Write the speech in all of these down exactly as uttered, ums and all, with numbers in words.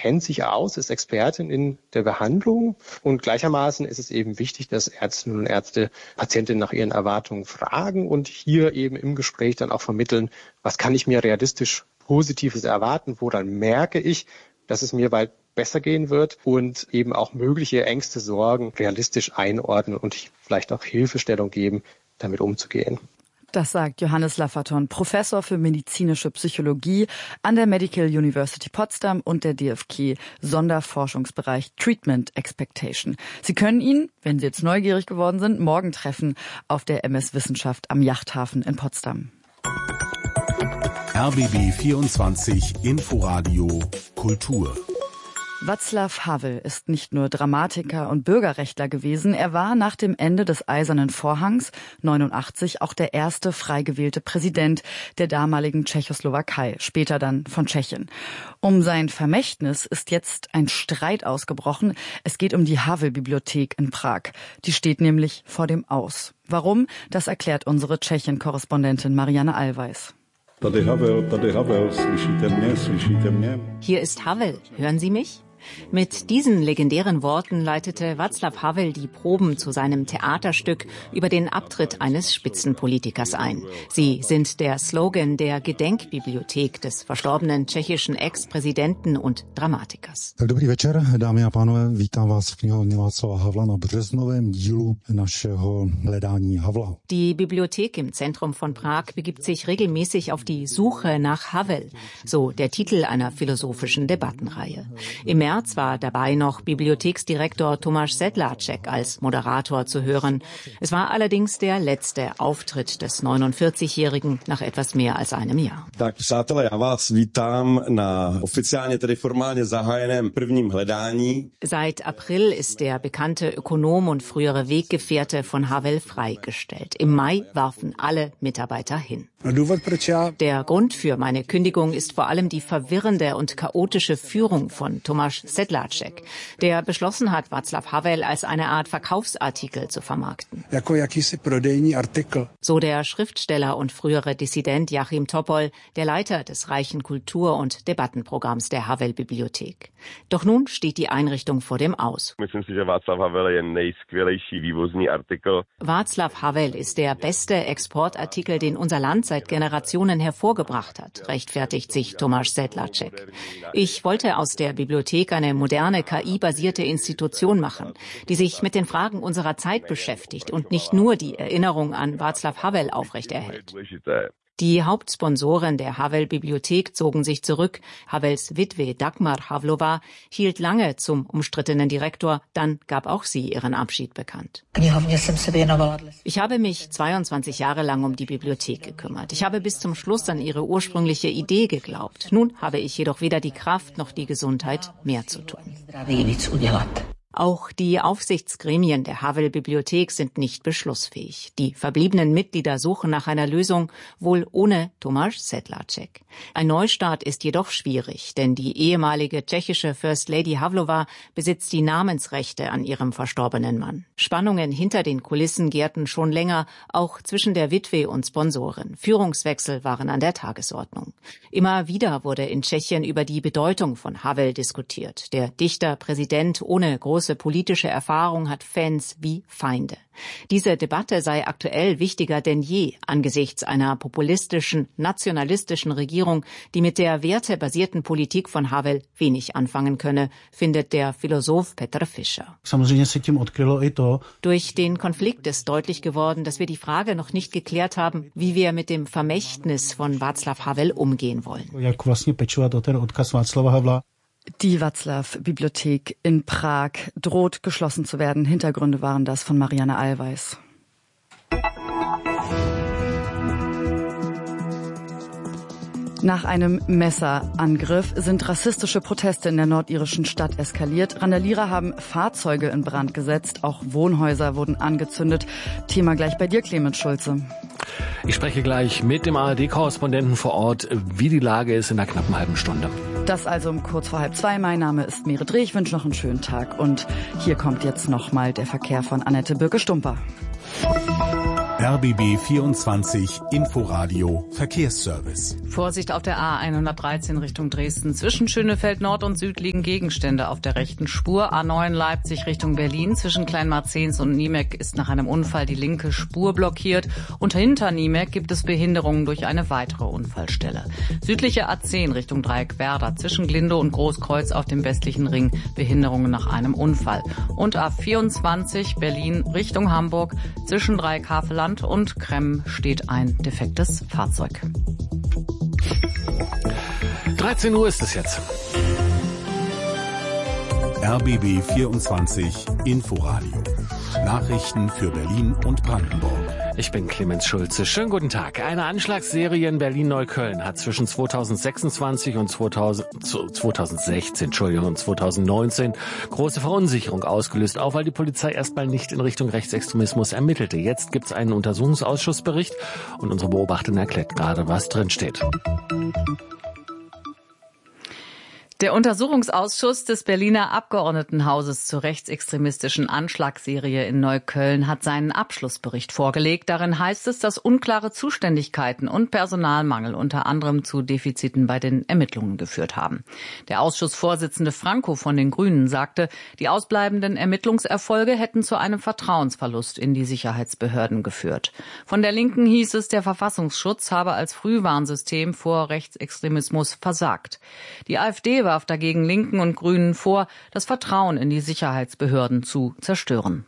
kennt sich aus, ist Expertin in der Behandlung. Und gleichermaßen ist es eben wichtig, dass Ärztinnen und Ärzte Patientinnen nach ihren Erwartungen fragen und hier eben im Gespräch dann auch vermitteln, was kann ich mir realistisch Positives erwarten, woran merke ich, dass es mir bald besser gehen wird und eben auch mögliche Ängste, Sorgen realistisch einordnen und vielleicht auch Hilfestellung geben, damit umzugehen. Das sagt Johannes Lafferton, Professor für medizinische Psychologie an der Medical University Potsdam und der D F K Sonderforschungsbereich Treatment Expectation. Sie können ihn, wenn Sie jetzt neugierig geworden sind, morgen treffen auf der M S Wissenschaft am Yachthafen in Potsdam. R B B vierundzwanzig Inforadio Kultur. Václav Havel ist nicht nur Dramatiker und Bürgerrechtler gewesen, er war nach dem Ende des Eisernen Vorhangs neunundachtzig auch der erste frei gewählte Präsident der damaligen Tschechoslowakei, später dann von Tschechien. Um sein Vermächtnis ist jetzt ein Streit ausgebrochen. Es geht um die Havel-Bibliothek in Prag. Die steht nämlich vor dem Aus. Warum? Das erklärt unsere Tschechien-Korrespondentin Marianne Allweis. Hier ist Havel. Hören Sie mich? Mit diesen legendären Worten leitete Václav Havel die Proben zu seinem Theaterstück über den Abtritt eines Spitzenpolitikers ein. Sie sind der Slogan der Gedenkbibliothek des verstorbenen tschechischen Ex-Präsidenten und Dramatikers. Dobrý večer, dámy a pánové, vítám vás v knihovně Václava Havla na březnovém dílu našeho hledání Havla. Die Bibliothek im Zentrum von Prag begibt sich regelmäßig auf die Suche nach Havel, so der Titel einer philosophischen Debattenreihe. Im März war dabei noch Bibliotheksdirektor Tomáš Sedláček als Moderator zu hören. Es war allerdings der letzte Auftritt des neunundvierzigjährigen nach etwas mehr als einem Jahr. Tak, přátelé, já vás vítám na oficiálně tedy formálně zahájeném prvním hledání. Seit April ist der bekannte Ökonom und frühere Weggefährte von Havel freigestellt. Im Mai warfen alle Mitarbeiter hin. Der Grund für meine Kündigung ist vor allem die verwirrende und chaotische Führung von Tomáš Sedláček, der beschlossen hat, Václav Havel als eine Art Verkaufsartikel zu vermarkten. So der Schriftsteller und frühere Dissident Jachim Topol, der Leiter des reichen Kultur- und Debattenprogramms der Havel-Bibliothek. Doch nun steht die Einrichtung vor dem Aus. Václav Havel ist der beste Exportartikel, den unser Land seit Generationen hervorgebracht hat, rechtfertigt sich Tomáš Sedláček. Ich wollte aus der Bibliothek eine moderne K I-basierte Institution machen, die sich mit den Fragen unserer Zeit beschäftigt und nicht nur die Erinnerung an Václav Havel aufrechterhält. Die Hauptsponsoren der Havel-Bibliothek zogen sich zurück. Havels Witwe Dagmar Havlova hielt lange zum umstrittenen Direktor, dann gab auch sie ihren Abschied bekannt. Ich habe mich zweiundzwanzig Jahre lang um die Bibliothek gekümmert. Ich habe bis zum Schluss an ihre ursprüngliche Idee geglaubt. Nun habe ich jedoch weder die Kraft noch die Gesundheit, mehr zu tun. Auch die Aufsichtsgremien der Havel-Bibliothek sind nicht beschlussfähig. Die verbliebenen Mitglieder suchen nach einer Lösung, wohl ohne Tomáš Sedláček. Ein Neustart ist jedoch schwierig, denn die ehemalige tschechische First Lady Havlova besitzt die Namensrechte an ihrem verstorbenen Mann. Spannungen hinter den Kulissen gärten schon länger, auch zwischen der Witwe und Sponsoren. Führungswechsel waren an der Tagesordnung. Immer wieder wurde in Tschechien über die Bedeutung von Havel diskutiert. Der Dichter, Präsident ohne große politische Erfahrung hat Fans wie Feinde. Diese Debatte sei aktuell wichtiger denn je angesichts einer populistischen, nationalistischen Regierung, die mit der wertebasierten Politik von Havel wenig anfangen könne, findet der Philosoph Petr Fischer. Durch den Konflikt ist deutlich geworden, dass wir die Frage noch nicht geklärt haben, wie wir mit dem Vermächtnis von Václav Havel umgehen wollen. Die Václav-Bibliothek in Prag droht geschlossen zu werden. Hintergründe waren das von Marianne Allweis. Nach einem Messerangriff sind rassistische Proteste in der nordirischen Stadt eskaliert. Randalierer haben Fahrzeuge in Brand gesetzt, auch Wohnhäuser wurden angezündet. Thema gleich bei dir, Clemens Schulze. Ich spreche gleich mit dem A R D-Korrespondenten vor Ort, wie die Lage ist in einer knappen halben Stunde. Das also um kurz vor halb zwei. Mein Name ist Meret Dreh. Ich wünsche noch einen schönen Tag. Und hier kommt jetzt nochmal der Verkehr von Annette Birke-Stumper. R B B vierundzwanzig Inforadio Verkehrsservice. Vorsicht auf der A hundertdreizehn Richtung Dresden. Zwischen Schönefeld Nord und Süd liegen Gegenstände auf der rechten Spur. A neun Leipzig Richtung Berlin. Zwischen Kleinmarzens und Niemek ist nach einem Unfall die linke Spur blockiert. Und hinter Niemek gibt es Behinderungen durch eine weitere Unfallstelle. Südliche A zehn Richtung Dreieck Werder. Zwischen Glindow und Großkreuz auf dem westlichen Ring Behinderungen nach einem Unfall. Und A vierundzwanzig Berlin Richtung Hamburg. Zwischen Dreieck Haveland und Kremm steht ein defektes Fahrzeug. dreizehn Uhr ist es jetzt. R B B vierundzwanzig Inforadio. Nachrichten für Berlin und Brandenburg. Ich bin Clemens Schulze. Schönen guten Tag. Eine Anschlagsserie in Berlin-Neukölln hat zwischen zweitausendsechsundzwanzig und zweitausendsechzehn, Entschuldigung, und zweitausendneunzehn große Verunsicherung ausgelöst, auch weil die Polizei erstmal nicht in Richtung Rechtsextremismus ermittelte. Jetzt gibt es einen Untersuchungsausschussbericht und unsere Beobachterin erklärt gerade, was drinsteht. Der Untersuchungsausschuss des Berliner Abgeordnetenhauses zur rechtsextremistischen Anschlagsserie in Neukölln hat seinen Abschlussbericht vorgelegt. Darin heißt es, dass unklare Zuständigkeiten und Personalmangel unter anderem zu Defiziten bei den Ermittlungen geführt haben. Der Ausschussvorsitzende Franco von den Grünen sagte, die ausbleibenden Ermittlungserfolge hätten zu einem Vertrauensverlust in die Sicherheitsbehörden geführt. Von der Linken hieß es, der Verfassungsschutz habe als Frühwarnsystem vor Rechtsextremismus versagt. Die AfD warf dagegen Linken und Grünen vor, das Vertrauen in die Sicherheitsbehörden zu zerstören.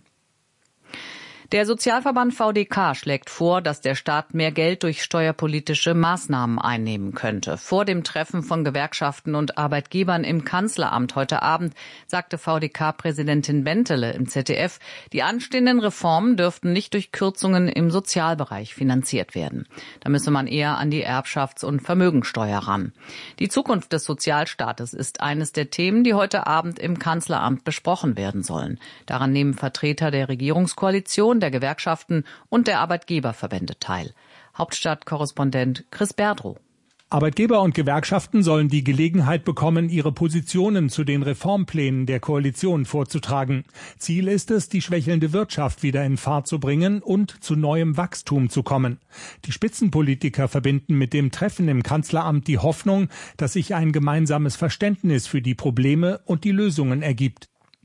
Der Sozialverband V D K schlägt vor, dass der Staat mehr Geld durch steuerpolitische Maßnahmen einnehmen könnte. Vor dem Treffen von Gewerkschaften und Arbeitgebern im Kanzleramt heute Abend sagte V D K-Präsidentin Bentele im Z D F, die anstehenden Reformen dürften nicht durch Kürzungen im Sozialbereich finanziert werden. Da müsse man eher an die Erbschafts- und Vermögensteuer ran. Die Zukunft des Sozialstaates ist eines der Themen, die heute Abend im Kanzleramt besprochen werden sollen. Daran nehmen Vertreter der Regierungskoalition, der Gewerkschaften und der Arbeitgeberverbände teil. Hauptstadtkorrespondent Chris Berdrow. Arbeitgeber und Gewerkschaften sollen die Gelegenheit bekommen, ihre Positionen zu den Reformplänen der Koalition vorzutragen. Ziel ist es, die schwächelnde Wirtschaft wieder in Fahrt zu bringen und zu neuem Wachstum zu kommen. Die Spitzenpolitiker verbinden mit dem Treffen im Kanzleramt die Hoffnung, dass sich ein gemeinsames Verständnis für die Probleme und die Lösungen ergibt.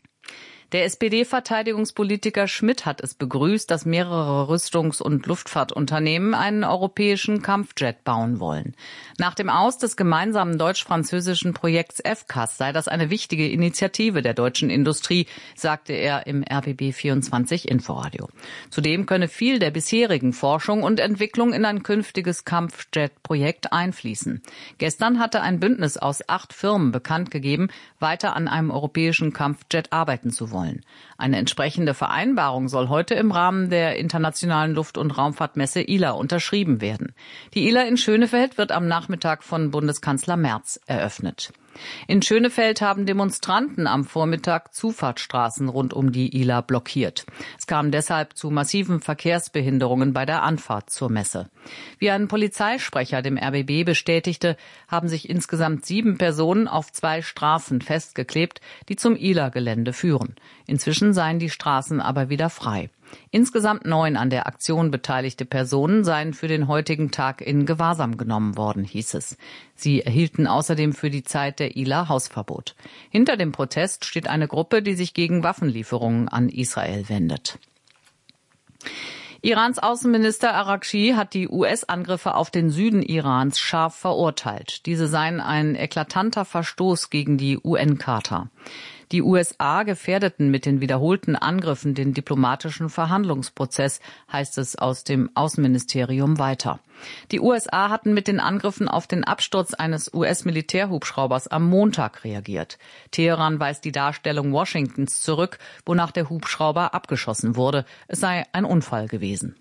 Der S P D-Verteidigungspolitiker Schmidt hat es begrüßt, dass mehrere Rüstungs- und Luftfahrtunternehmen einen europäischen Kampfjet bauen wollen. Nach dem Aus des gemeinsamen deutsch-französischen Projekts F C A S sei das eine wichtige Initiative der deutschen Industrie, sagte er im R B B vierundzwanzig Inforadio. Zudem könne viel der bisherigen Forschung und Entwicklung in ein künftiges Kampfjet-Projekt einfließen. Gestern hatte ein Bündnis aus acht Firmen bekannt gegeben, weiter an einem europäischen Kampfjet arbeiten zu wollen. Eine entsprechende Vereinbarung soll heute im Rahmen der internationalen Luft- und Raumfahrtmesse I L A unterschrieben werden. Die I L A in Schönefeld wird am Nachmittag von Bundeskanzler Merz eröffnet. In Schönefeld haben Demonstranten am Vormittag Zufahrtsstraßen rund um die I L A blockiert. Es kam deshalb zu massiven Verkehrsbehinderungen bei der Anfahrt zur Messe. Wie ein Polizeisprecher dem R B B bestätigte, haben sich insgesamt sieben Personen auf zwei Straßen festgeklebt, die zum I L A-Gelände führen. Inzwischen seien die Straßen aber wieder frei. Insgesamt neun an der Aktion beteiligte Personen seien für den heutigen Tag in Gewahrsam genommen worden, hieß es. Sie erhielten außerdem für die Zeit der I L A Hausverbot. Hinter dem Protest steht eine Gruppe, die sich gegen Waffenlieferungen an Israel wendet. Irans Außenminister Araghchi hat die U S-Angriffe auf den Süden Irans scharf verurteilt. Diese seien ein eklatanter Verstoß gegen die U N-Charta. Die U S A gefährdeten mit den wiederholten Angriffen den diplomatischen Verhandlungsprozess, heißt es aus dem Außenministerium weiter. Die U S A hatten mit den Angriffen auf den Absturz eines U S-Militärhubschraubers am Montag reagiert. Teheran weist die Darstellung Washingtons zurück, wonach der Hubschrauber abgeschossen wurde. Es sei ein Unfall gewesen.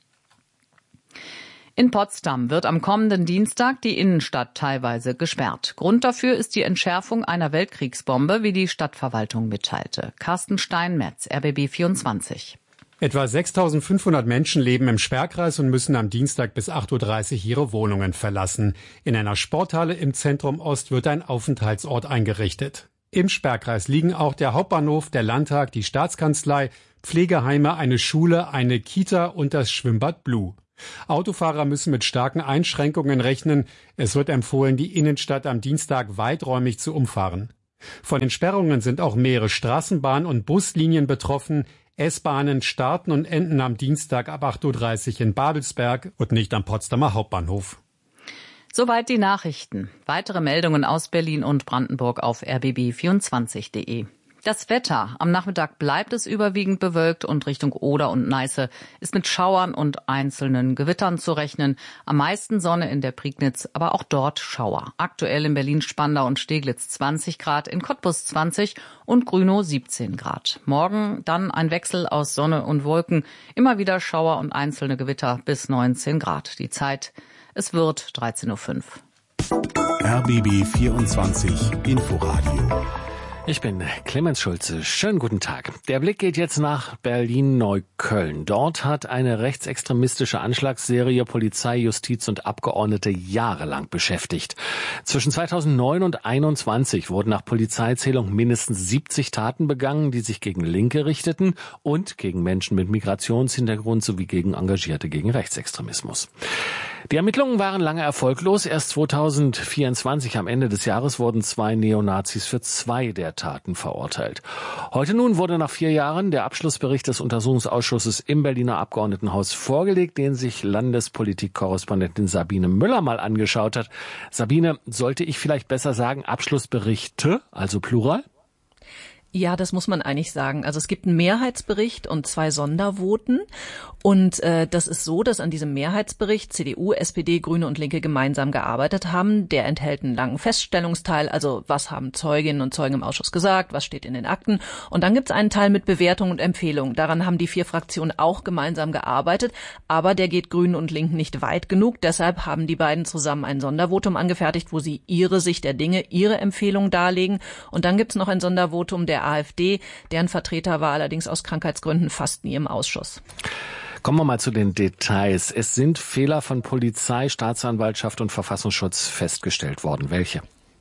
In Potsdam wird am kommenden Dienstag die Innenstadt teilweise gesperrt. Grund dafür ist die Entschärfung einer Weltkriegsbombe, wie die Stadtverwaltung mitteilte. Carsten Steinmetz, R B B vierundzwanzig. Etwa sechstausendfünfhundert Menschen leben im Sperrkreis und müssen am Dienstag bis acht Uhr dreißig ihre Wohnungen verlassen. In einer Sporthalle im Zentrum Ost wird ein Aufenthaltsort eingerichtet. Im Sperrkreis liegen auch der Hauptbahnhof, der Landtag, die Staatskanzlei, Pflegeheime, eine Schule, eine Kita und das Schwimmbad Blue. Autofahrer müssen mit starken Einschränkungen rechnen. Es wird empfohlen, die Innenstadt am Dienstag weiträumig zu umfahren. Von den Sperrungen sind auch mehrere Straßenbahn- und Buslinien betroffen. S-Bahnen starten und enden am Dienstag ab acht Uhr dreißig in Babelsberg und nicht am Potsdamer Hauptbahnhof. Soweit die Nachrichten. Weitere Meldungen aus Berlin und Brandenburg auf r b b vierundzwanzig punkt de. Das Wetter. Am Nachmittag bleibt es überwiegend bewölkt und Richtung Oder und Neiße ist mit Schauern und einzelnen Gewittern zu rechnen. Am meisten Sonne in der Prignitz, aber auch dort Schauer. Aktuell in Berlin, Spandau und Steglitz zwanzig Grad, in Cottbus zwanzig und Grünow siebzehn Grad. Morgen dann ein Wechsel aus Sonne und Wolken, immer wieder Schauer und einzelne Gewitter bis neunzehn Grad. Die Zeit, es wird dreizehn Uhr fünf. R B B vierundzwanzig Inforadio. Ich bin Clemens Schulze. Schönen guten Tag. Der Blick geht jetzt nach Berlin-Neukölln. Dort hat eine rechtsextremistische Anschlagsserie Polizei, Justiz und Abgeordnete jahrelang beschäftigt. Zwischen zweitausendneun und einundzwanzig wurden nach Polizeizählung mindestens siebzig Taten begangen, die sich gegen Linke richteten und gegen Menschen mit Migrationshintergrund sowie gegen Engagierte gegen Rechtsextremismus. Die Ermittlungen waren lange erfolglos. Erst zweitausendvierundzwanzig, am Ende des Jahres, wurden zwei Neonazis für zwei der Taten verurteilt. Heute nun wurde nach vier Jahren der Abschlussbericht des Untersuchungsausschusses im Berliner Abgeordnetenhaus vorgelegt, den sich Landespolitikkorrespondentin Sabine Müller mal angeschaut hat. Sabine, sollte ich vielleicht besser sagen Abschlussberichte, also Plural? Ja, das muss man eigentlich sagen. Also es gibt einen Mehrheitsbericht und zwei Sondervoten. Und äh, das ist so, dass an diesem Mehrheitsbericht C D U, S P D, Grüne und Linke gemeinsam gearbeitet haben. Der enthält einen langen Feststellungsteil, also was haben Zeuginnen und Zeugen im Ausschuss gesagt, was steht in den Akten. Und dann gibt es einen Teil mit Bewertung und Empfehlung. Daran haben die vier Fraktionen auch gemeinsam gearbeitet. Aber der geht Grünen und Linken nicht weit genug. Deshalb haben die beiden zusammen ein Sondervotum angefertigt, wo sie ihre Sicht der Dinge, ihre Empfehlung darlegen. Und dann gibt es noch ein Sondervotum der AfD. Deren Vertreter war allerdings aus Krankheitsgründen fast nie im Ausschuss. Kommen wir mal zu den Details. Es sind Fehler von Polizei, Staatsanwaltschaft und Verfassungsschutz festgestellt worden. Welche?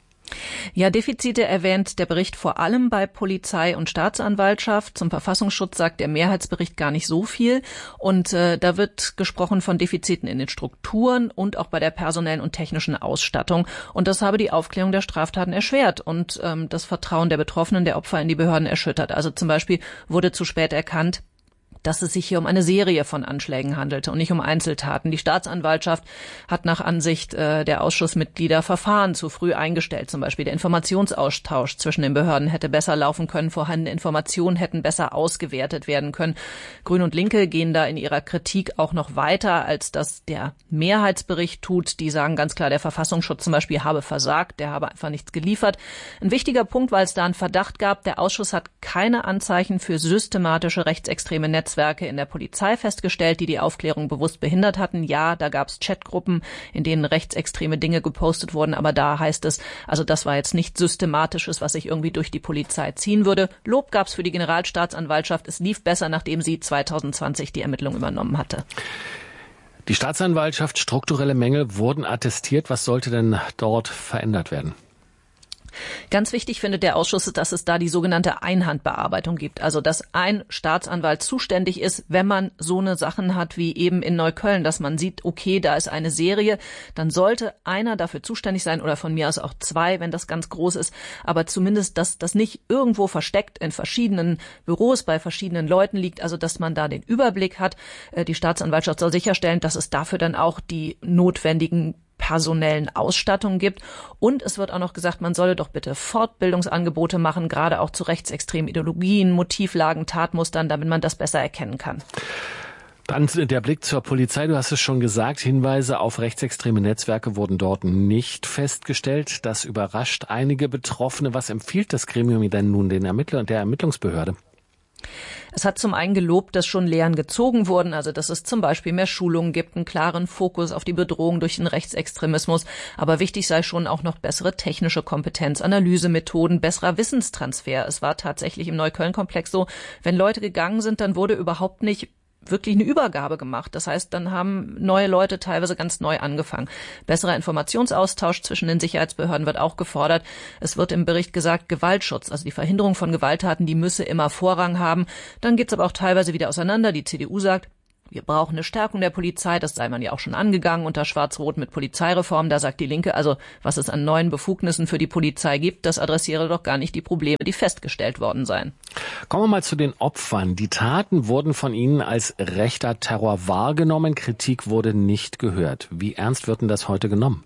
Ja, Defizite erwähnt der Bericht vor allem bei Polizei und Staatsanwaltschaft. Zum Verfassungsschutz sagt der Mehrheitsbericht gar nicht so viel. Und äh, da wird gesprochen von Defiziten in den Strukturen und auch bei der personellen und technischen Ausstattung. Und das habe die Aufklärung der Straftaten erschwert und ähm, das Vertrauen der Betroffenen, der Opfer in die Behörden erschüttert. Also zum Beispiel wurde zu spät erkannt, dass es sich hier um eine Serie von Anschlägen handelte und nicht um Einzeltaten. Die Staatsanwaltschaft hat nach Ansicht äh, der Ausschussmitglieder Verfahren zu früh eingestellt. Zum Beispiel der Informationsaustausch zwischen den Behörden hätte besser laufen können, vorhandene Informationen hätten besser ausgewertet werden können. Grüne und Linke gehen da in ihrer Kritik auch noch weiter, als das der Mehrheitsbericht tut. Die sagen ganz klar, der Verfassungsschutz zum Beispiel habe versagt, der habe einfach nichts geliefert. Ein wichtiger Punkt, weil es da einen Verdacht gab, der Ausschuss hat keine Anzeichen für systematische rechtsextreme Netzwerke in der Polizei festgestellt, die die Aufklärung bewusst behindert hatten. Ja, da gab es Chatgruppen, in denen rechtsextreme Dinge gepostet wurden, aber da heißt es, also das war jetzt nicht Systematisches, was sich irgendwie durch die Polizei ziehen würde. Lob gab es für die Generalstaatsanwaltschaft. Es lief besser, nachdem sie zweitausendzwanzig die Ermittlung übernommen hatte. Die Staatsanwaltschaft, strukturelle Mängel wurden attestiert. Was sollte denn dort verändert werden? Ganz wichtig findet der Ausschuss, dass es da die sogenannte Einhandbearbeitung gibt. Also, dass ein Staatsanwalt zuständig ist, wenn man so eine Sachen hat wie eben in Neukölln, dass man sieht, okay, da ist eine Serie, dann sollte einer dafür zuständig sein oder von mir aus auch zwei, wenn das ganz groß ist. Aber zumindest, dass das nicht irgendwo versteckt in verschiedenen Büros bei verschiedenen Leuten liegt, also dass man da den Überblick hat. Die Staatsanwaltschaft soll sicherstellen, dass es dafür dann auch die notwendigen personellen Ausstattung gibt. Und es wird auch noch gesagt, man solle doch bitte Fortbildungsangebote machen, gerade auch zu rechtsextremen Ideologien, Motivlagen, Tatmustern, damit man das besser erkennen kann. Dann der Blick zur Polizei. Du hast es schon gesagt, Hinweise auf rechtsextreme Netzwerke wurden dort nicht festgestellt. Das überrascht einige Betroffene. Was empfiehlt das Gremium denn nun den Ermittlern der Ermittlungsbehörde? Es hat zum einen gelobt, dass schon Lehren gezogen wurden, also dass es zum Beispiel mehr Schulungen gibt, einen klaren Fokus auf die Bedrohung durch den Rechtsextremismus. Aber wichtig sei schon auch noch bessere technische Kompetenz, Analysemethoden, besserer Wissenstransfer. Es war tatsächlich im Neukölln-Komplex so, wenn Leute gegangen sind, dann wurde überhaupt nicht wirklich eine Übergabe gemacht. Das heißt, dann haben neue Leute teilweise ganz neu angefangen. Besserer Informationsaustausch zwischen den Sicherheitsbehörden wird auch gefordert. Es wird im Bericht gesagt, Gewaltschutz, also die Verhinderung von Gewalttaten, die müsse immer Vorrang haben. Dann geht's aber auch teilweise wieder auseinander. Die C D U sagt, wir brauchen eine Stärkung der Polizei, das sei man ja auch schon angegangen unter Schwarz-Rot mit Polizeireform. Da sagt die Linke, also was es an neuen Befugnissen für die Polizei gibt, das adressiere doch gar nicht die Probleme, die festgestellt worden seien. Kommen wir mal zu den Opfern. Die Taten wurden von ihnen als rechter Terror wahrgenommen, Kritik wurde nicht gehört. Wie ernst wird denn das heute genommen?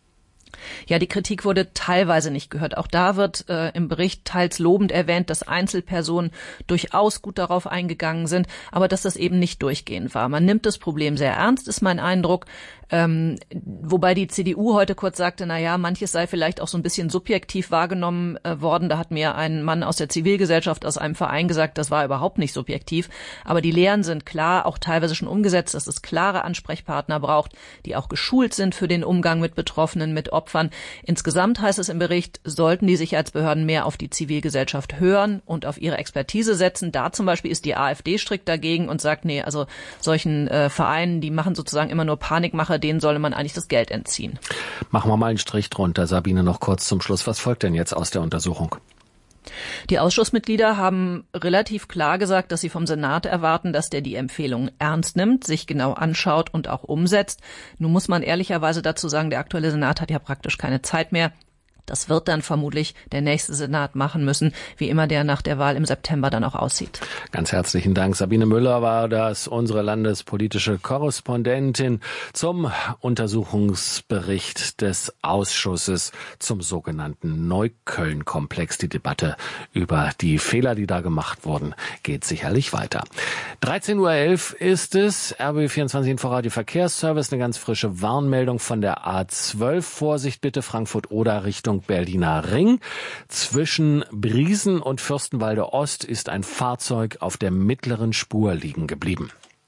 Ja, die Kritik wurde teilweise nicht gehört. Auch da wird äh, im Bericht teils lobend erwähnt, dass Einzelpersonen durchaus gut darauf eingegangen sind, aber dass das eben nicht durchgehend war. Man nimmt das Problem sehr ernst, ist mein Eindruck. Ähm, wobei die C D U heute kurz sagte, na ja, manches sei vielleicht auch so ein bisschen subjektiv wahrgenommen äh, worden. Da hat mir ein Mann aus der Zivilgesellschaft aus einem Verein gesagt, das war überhaupt nicht subjektiv. Aber die Lehren sind klar, auch teilweise schon umgesetzt, dass es klare Ansprechpartner braucht, die auch geschult sind für den Umgang mit Betroffenen, mit Opfern. Insgesamt heißt es im Bericht, sollten die Sicherheitsbehörden mehr auf die Zivilgesellschaft hören und auf ihre Expertise setzen. Da zum Beispiel ist die AfD strikt dagegen und sagt, nee, also solchen äh, Vereinen, die machen sozusagen immer nur Panikmache, denen solle man eigentlich das Geld entziehen. Machen wir mal einen Strich drunter. Sabine, noch kurz zum Schluss. Was folgt denn jetzt aus der Untersuchung? Die Ausschussmitglieder haben relativ klar gesagt, dass sie vom Senat erwarten, dass der die Empfehlungen ernst nimmt, sich genau anschaut und auch umsetzt. Nun muss man ehrlicherweise dazu sagen, der aktuelle Senat hat ja praktisch keine Zeit mehr. Das wird dann vermutlich der nächste Senat machen müssen, wie immer der nach der Wahl im September dann auch aussieht. Ganz herzlichen Dank. Sabine Müller war das, unsere landespolitische Korrespondentin zum Untersuchungsbericht des Ausschusses zum sogenannten Neukölln-Komplex. Die Debatte über die Fehler, die da gemacht wurden, geht sicherlich weiter. dreizehn Uhr elf ist es. R B B vierundzwanzig Inforadio Verkehrsservice. Eine ganz frische Warnmeldung von der A zwölf. Vorsicht bitte, Frankfurt-Oder Richtung Berliner Ring. Zwischen Briesen und Fürstenwalde Ost ist ein Fahrzeug auf der mittleren Spur liegen geblieben.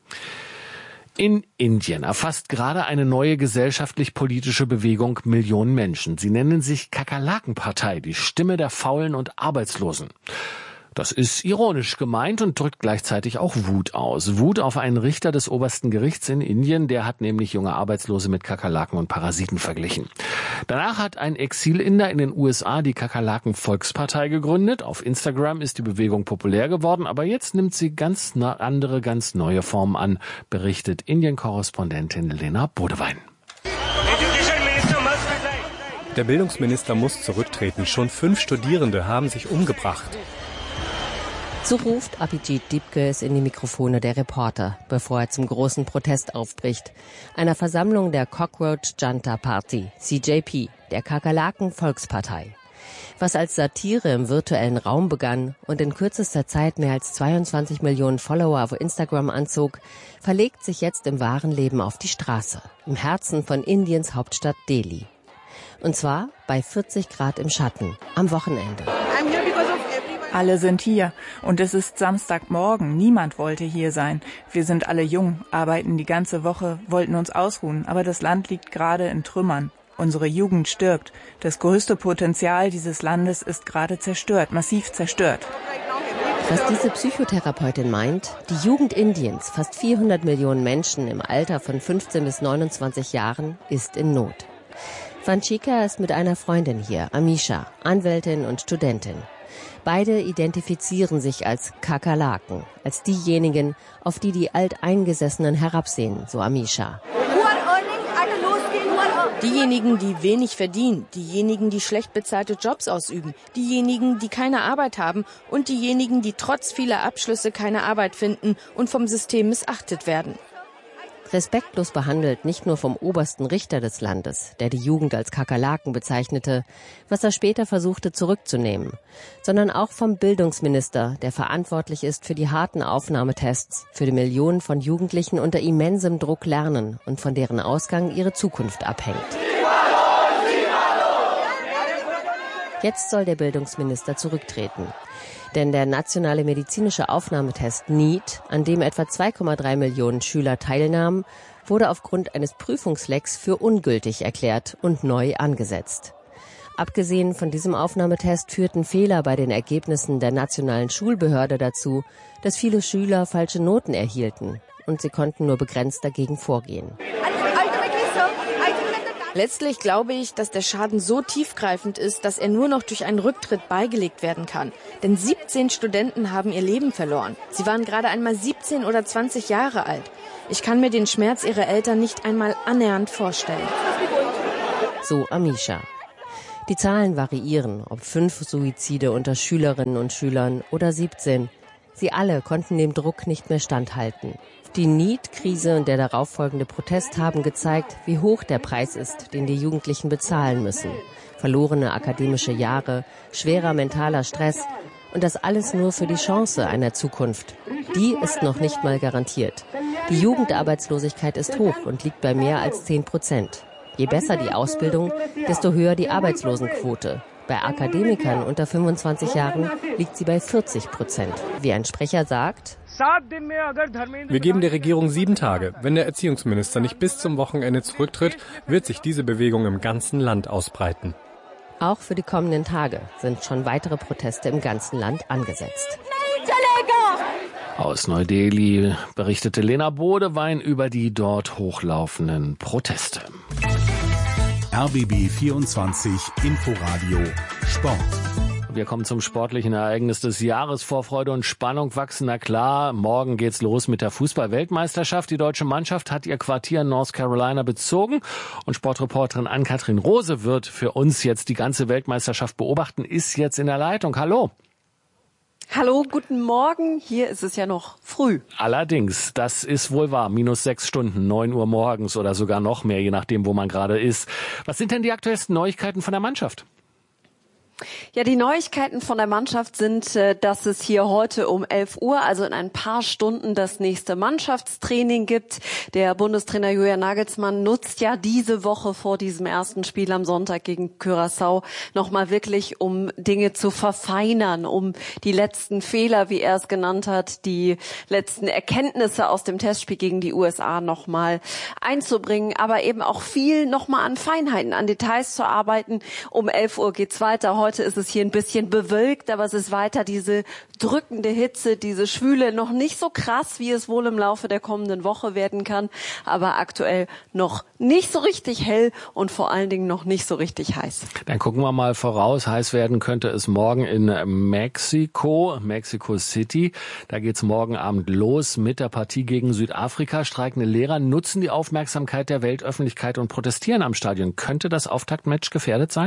In Indien erfasst gerade eine neue gesellschaftlich-politische Bewegung Millionen Menschen. Sie nennen sich Kakerlaken-Partei, die Stimme der Faulen und Arbeitslosen. Das ist ironisch gemeint und drückt gleichzeitig auch Wut aus. Wut auf einen Richter des obersten Gerichts in Indien, der hat nämlich junge Arbeitslose mit Kakerlaken und Parasiten verglichen. Danach hat ein Exilinder in den U S A die Kakerlaken-Volkspartei gegründet. Auf Instagram ist die Bewegung populär geworden, aber jetzt nimmt sie ganz andere, ganz neue Formen an, berichtet Indien-Korrespondentin Lena Bodewein. Der Bildungsminister muss zurücktreten. Schon fünf Studierende haben sich umgebracht. So ruft Abhijit Dibke es in die Mikrofone der Reporter, bevor er zum großen Protest aufbricht. Einer Versammlung der Cockroach Janta Party, C J P, der Kakerlaken-Volkspartei. Was als Satire im virtuellen Raum begann und in kürzester Zeit mehr als zweiundzwanzig Millionen Follower auf Instagram anzog, verlegt sich jetzt im wahren Leben auf die Straße, im Herzen von Indiens Hauptstadt Delhi. Und zwar bei vierzig Grad im Schatten, am Wochenende. Alle sind hier und es ist Samstagmorgen. Niemand wollte hier sein. Wir sind alle jung, arbeiten die ganze Woche, wollten uns ausruhen, aber das Land liegt gerade in Trümmern. Unsere Jugend stirbt. Das größte Potenzial dieses Landes ist gerade zerstört, massiv zerstört. Was diese Psychotherapeutin meint, die Jugend Indiens, fast vierhundert Millionen Menschen im Alter von fünfzehn bis neunundzwanzig Jahren, ist in Not. Vanchika ist mit einer Freundin hier, Amisha, Anwältin und Studentin. Beide identifizieren sich als Kakerlaken, als diejenigen, auf die die Alteingesessenen herabsehen, so Amisha. Diejenigen, die wenig verdienen, diejenigen, die schlecht bezahlte Jobs ausüben, diejenigen, die keine Arbeit haben und diejenigen, die trotz vieler Abschlüsse keine Arbeit finden und vom System missachtet werden. Respektlos behandelt nicht nur vom obersten Richter des Landes, der die Jugend als Kakerlaken bezeichnete, was er später versuchte zurückzunehmen, sondern auch vom Bildungsminister, der verantwortlich ist für die harten Aufnahmetests, für die Millionen von Jugendlichen unter immensem Druck lernen und von deren Ausgang ihre Zukunft abhängt. Jetzt soll der Bildungsminister zurücktreten. Denn der nationale medizinische Aufnahmetest NEET, an dem etwa zwei Komma drei Millionen Schüler teilnahmen, wurde aufgrund eines Prüfungslecks für ungültig erklärt und neu angesetzt. Abgesehen von diesem Aufnahmetest führten Fehler bei den Ergebnissen der nationalen Schulbehörde dazu, dass viele Schüler falsche Noten erhielten. und sie konnten nur begrenzt dagegen vorgehen. Letztlich glaube ich, dass der Schaden so tiefgreifend ist, dass er nur noch durch einen Rücktritt beigelegt werden kann. Denn siebzehn Studenten haben ihr Leben verloren. Sie waren gerade einmal siebzehn oder zwanzig Jahre alt. Ich kann mir den Schmerz ihrer Eltern nicht einmal annähernd vorstellen. So Amisha. Die Zahlen variieren, ob fünf Suizide unter Schülerinnen und Schülern oder siebzehn. Sie alle konnten dem Druck nicht mehr standhalten. Die Need-Krise und der darauffolgende Protest haben gezeigt, wie hoch der Preis ist, den die Jugendlichen bezahlen müssen. Verlorene akademische Jahre, schwerer mentaler Stress und das alles nur für die Chance einer Zukunft. Die ist noch nicht mal garantiert. Die Jugendarbeitslosigkeit ist hoch und liegt bei mehr als zehn Prozent. Je besser die Ausbildung, desto höher die Arbeitslosenquote. Bei Akademikern unter fünfundzwanzig Jahren liegt sie bei vierzig Prozent. Wie ein Sprecher sagt: Wir geben der Regierung sieben Tage. Wenn der Erziehungsminister nicht bis zum Wochenende zurücktritt, wird sich diese Bewegung im ganzen Land ausbreiten. Auch für die kommenden Tage sind schon weitere Proteste im ganzen Land angesetzt. Aus Neu-Delhi berichtete Lena Bodewein über die dort hochlaufenden Proteste. R B B vierundzwanzig Inforadio Sport. Wir kommen zum sportlichen Ereignis des Jahres. Vorfreude und Spannung wachsen, na klar. Morgen geht's los mit der Fußball-Weltmeisterschaft. Die deutsche Mannschaft hat ihr Quartier in North Carolina bezogen. Und Sportreporterin Ann-Kathrin Rose wird für uns jetzt die ganze Weltmeisterschaft beobachten, ist jetzt in der Leitung. Hallo. Hallo, guten Morgen. Hier ist es ja noch früh. Allerdings, das ist wohl wahr. Minus sechs Stunden, neun Uhr morgens oder sogar noch mehr, je nachdem, wo man gerade ist. Was sind denn die aktuellsten Neuigkeiten von der Mannschaft? Ja, die Neuigkeiten von der Mannschaft sind, dass es hier heute um elf Uhr, also in ein paar Stunden, das nächste Mannschaftstraining gibt. Der Bundestrainer Julian Nagelsmann nutzt ja diese Woche vor diesem ersten Spiel am Sonntag gegen Curaçao nochmal wirklich, um Dinge zu verfeinern, um die letzten Fehler, wie er es genannt hat, die letzten Erkenntnisse aus dem Testspiel gegen die U S A nochmal einzubringen, aber eben auch viel nochmal an Feinheiten, an Details zu arbeiten. Um elf Uhr geht's weiter. Heute ist es hier ein bisschen bewölkt, aber es ist weiter diese drückende Hitze, diese Schwüle, noch nicht so krass, wie es wohl im Laufe der kommenden Woche werden kann, aber aktuell noch nicht so richtig hell und vor allen Dingen noch nicht so richtig heiß. Dann gucken wir mal voraus. Heiß werden könnte es morgen in Mexiko, Mexico City. Da geht's morgen Abend los mit der Partie gegen Südafrika. Streikende Lehrer nutzen die Aufmerksamkeit der Weltöffentlichkeit und protestieren am Stadion. Könnte das Auftaktmatch gefährdet sein?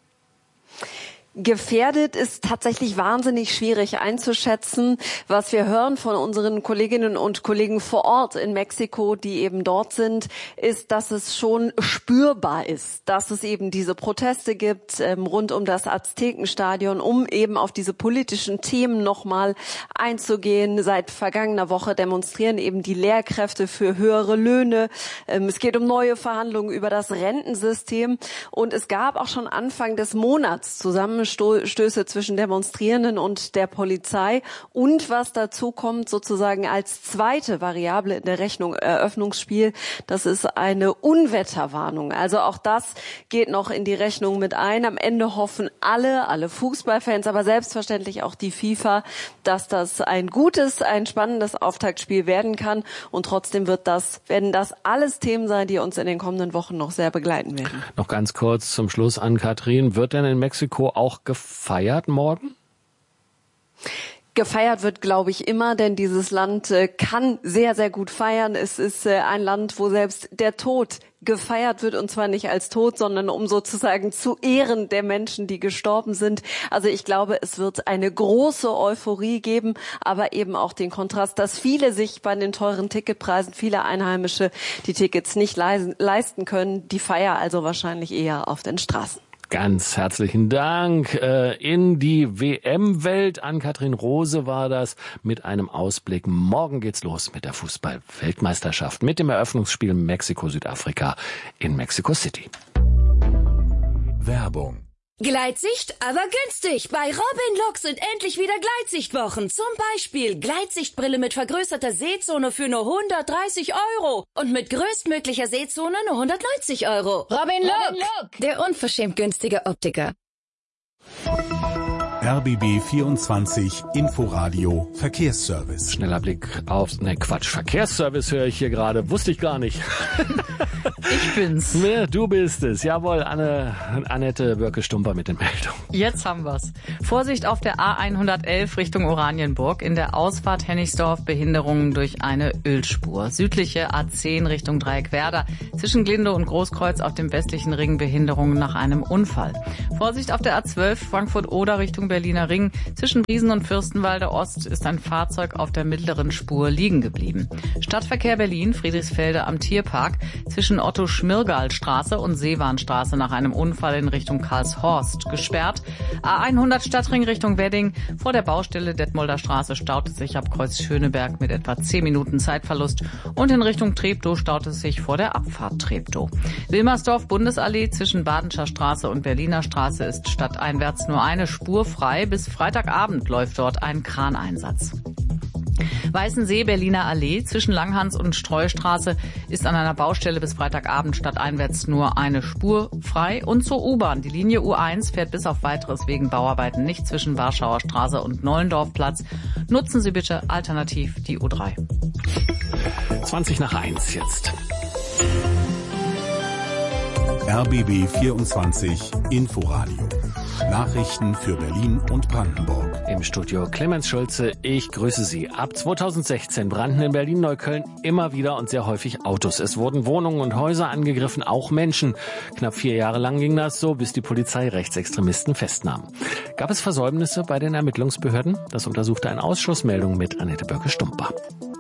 Gefährdet ist tatsächlich wahnsinnig schwierig einzuschätzen. Was wir hören von unseren Kolleginnen und Kollegen vor Ort in Mexiko, die eben dort sind, ist, dass es schon spürbar ist, dass es eben diese Proteste gibt ähm, rund um das Aztekenstadion, um eben auf diese politischen Themen nochmal einzugehen. Seit vergangener Woche demonstrieren eben die Lehrkräfte für höhere Löhne. Ähm, es geht um neue Verhandlungen über das Rentensystem und es gab auch schon Anfang des Monats zusammen Stöße zwischen Demonstrierenden und der Polizei. Und was dazu kommt, sozusagen als zweite Variable in der Rechnung Eröffnungsspiel, das ist eine Unwetterwarnung. Also auch das geht noch in die Rechnung mit ein. Am Ende hoffen alle, alle Fußballfans, aber selbstverständlich auch die FIFA, dass das ein gutes, ein spannendes Auftaktspiel werden kann. Und trotzdem wird das, werden das alles Themen sein, die uns in den kommenden Wochen noch sehr begleiten werden. Noch ganz kurz zum Schluss an Kathrin. Wird denn in Mexiko auch gefeiert morgen? Gefeiert wird, glaube ich, immer, denn dieses Land äh, kann sehr, sehr gut feiern. Es ist äh, ein Land, wo selbst der Tod gefeiert wird, und zwar nicht als Tod, sondern um sozusagen zu Ehren der Menschen, die gestorben sind. Also ich glaube, es wird eine große Euphorie geben, aber eben auch den Kontrast, dass viele sich bei den teuren Ticketpreisen, viele Einheimische, die Tickets nicht leisten können. Die Feier also wahrscheinlich eher auf den Straßen. Ganz herzlichen Dank in die W M-Welt. Ann-Kathrin Rose war das mit einem Ausblick. Morgen geht's los mit der Fußball-Weltmeisterschaft mit dem Eröffnungsspiel Mexiko-Südafrika in Mexico City. Werbung. Gleitsicht, aber günstig. Bei Robin Look sind endlich wieder Gleitsichtwochen. Zum Beispiel Gleitsichtbrille mit vergrößerter Sehzone für nur hundertdreißig Euro. Und mit größtmöglicher Sehzone nur hundertneunzig Euro. Robin Look, Robin Look, der unverschämt günstige Optiker. R B B vierundzwanzig Inforadio Verkehrsservice. Schneller Blick auf, ne Quatsch, Verkehrsservice höre ich hier gerade, wusste ich gar nicht. Ich bin's. Ja, du bist es, jawohl, Anne, Annette Bürke-Stumper mit den Meldungen. Jetzt haben wir's. Vorsicht auf der A hundertelf Richtung Oranienburg. In der Ausfahrt Hennigsdorf Behinderungen durch eine Ölspur. Südliche A zehn Richtung Dreieckwerder. Zwischen Glinde und Großkreuz auf dem westlichen Ring Behinderungen nach einem Unfall. Vorsicht auf der A zwölf Frankfurt-Oder Richtung Berliner Ring. Zwischen Briesen und Fürstenwalde Ost ist ein Fahrzeug auf der mittleren Spur liegen geblieben. Stadtverkehr Berlin, Friedrichsfelde am Tierpark. Zwischen Otto-Schmirgal-Straße und Seewarnstraße nach einem Unfall in Richtung Karlshorst gesperrt. A hundert Stadtring Richtung Wedding. Vor der Baustelle Detmolder Straße staut es sich ab Kreuz Schöneberg mit etwa zehn Minuten Zeitverlust. Und in Richtung Treptow staut es sich vor der Abfahrt Treptow. Wilmersdorf Bundesallee zwischen Badenscher Straße und Berliner Straße ist stadteinwärts nur eine Spur frei. Bis Freitagabend läuft dort ein Kraneinsatz. Weißensee, Berliner Allee zwischen Langhans und Streustraße ist an einer Baustelle bis Freitagabend stadteinwärts nur eine Spur frei. Und zur U-Bahn. Die Linie U eins fährt bis auf Weiteres wegen Bauarbeiten nicht zwischen Warschauer Straße und Nollendorfplatz. Nutzen Sie bitte alternativ die U drei. zwanzig nach eins jetzt. R B B vierundzwanzig Inforadio. Nachrichten für Berlin und Brandenburg. Im Studio Clemens Schulze, ich grüße Sie. Ab zweitausendsechzehn brannten in Berlin-Neukölln immer wieder und sehr häufig Autos. Es wurden Wohnungen und Häuser angegriffen, auch Menschen. Knapp vier Jahre lang ging das so, bis die Polizei Rechtsextremisten festnahm. Gab es Versäumnisse bei den Ermittlungsbehörden? Das untersuchte eine Ausschussmeldung mit Annette Bürke-Stumper.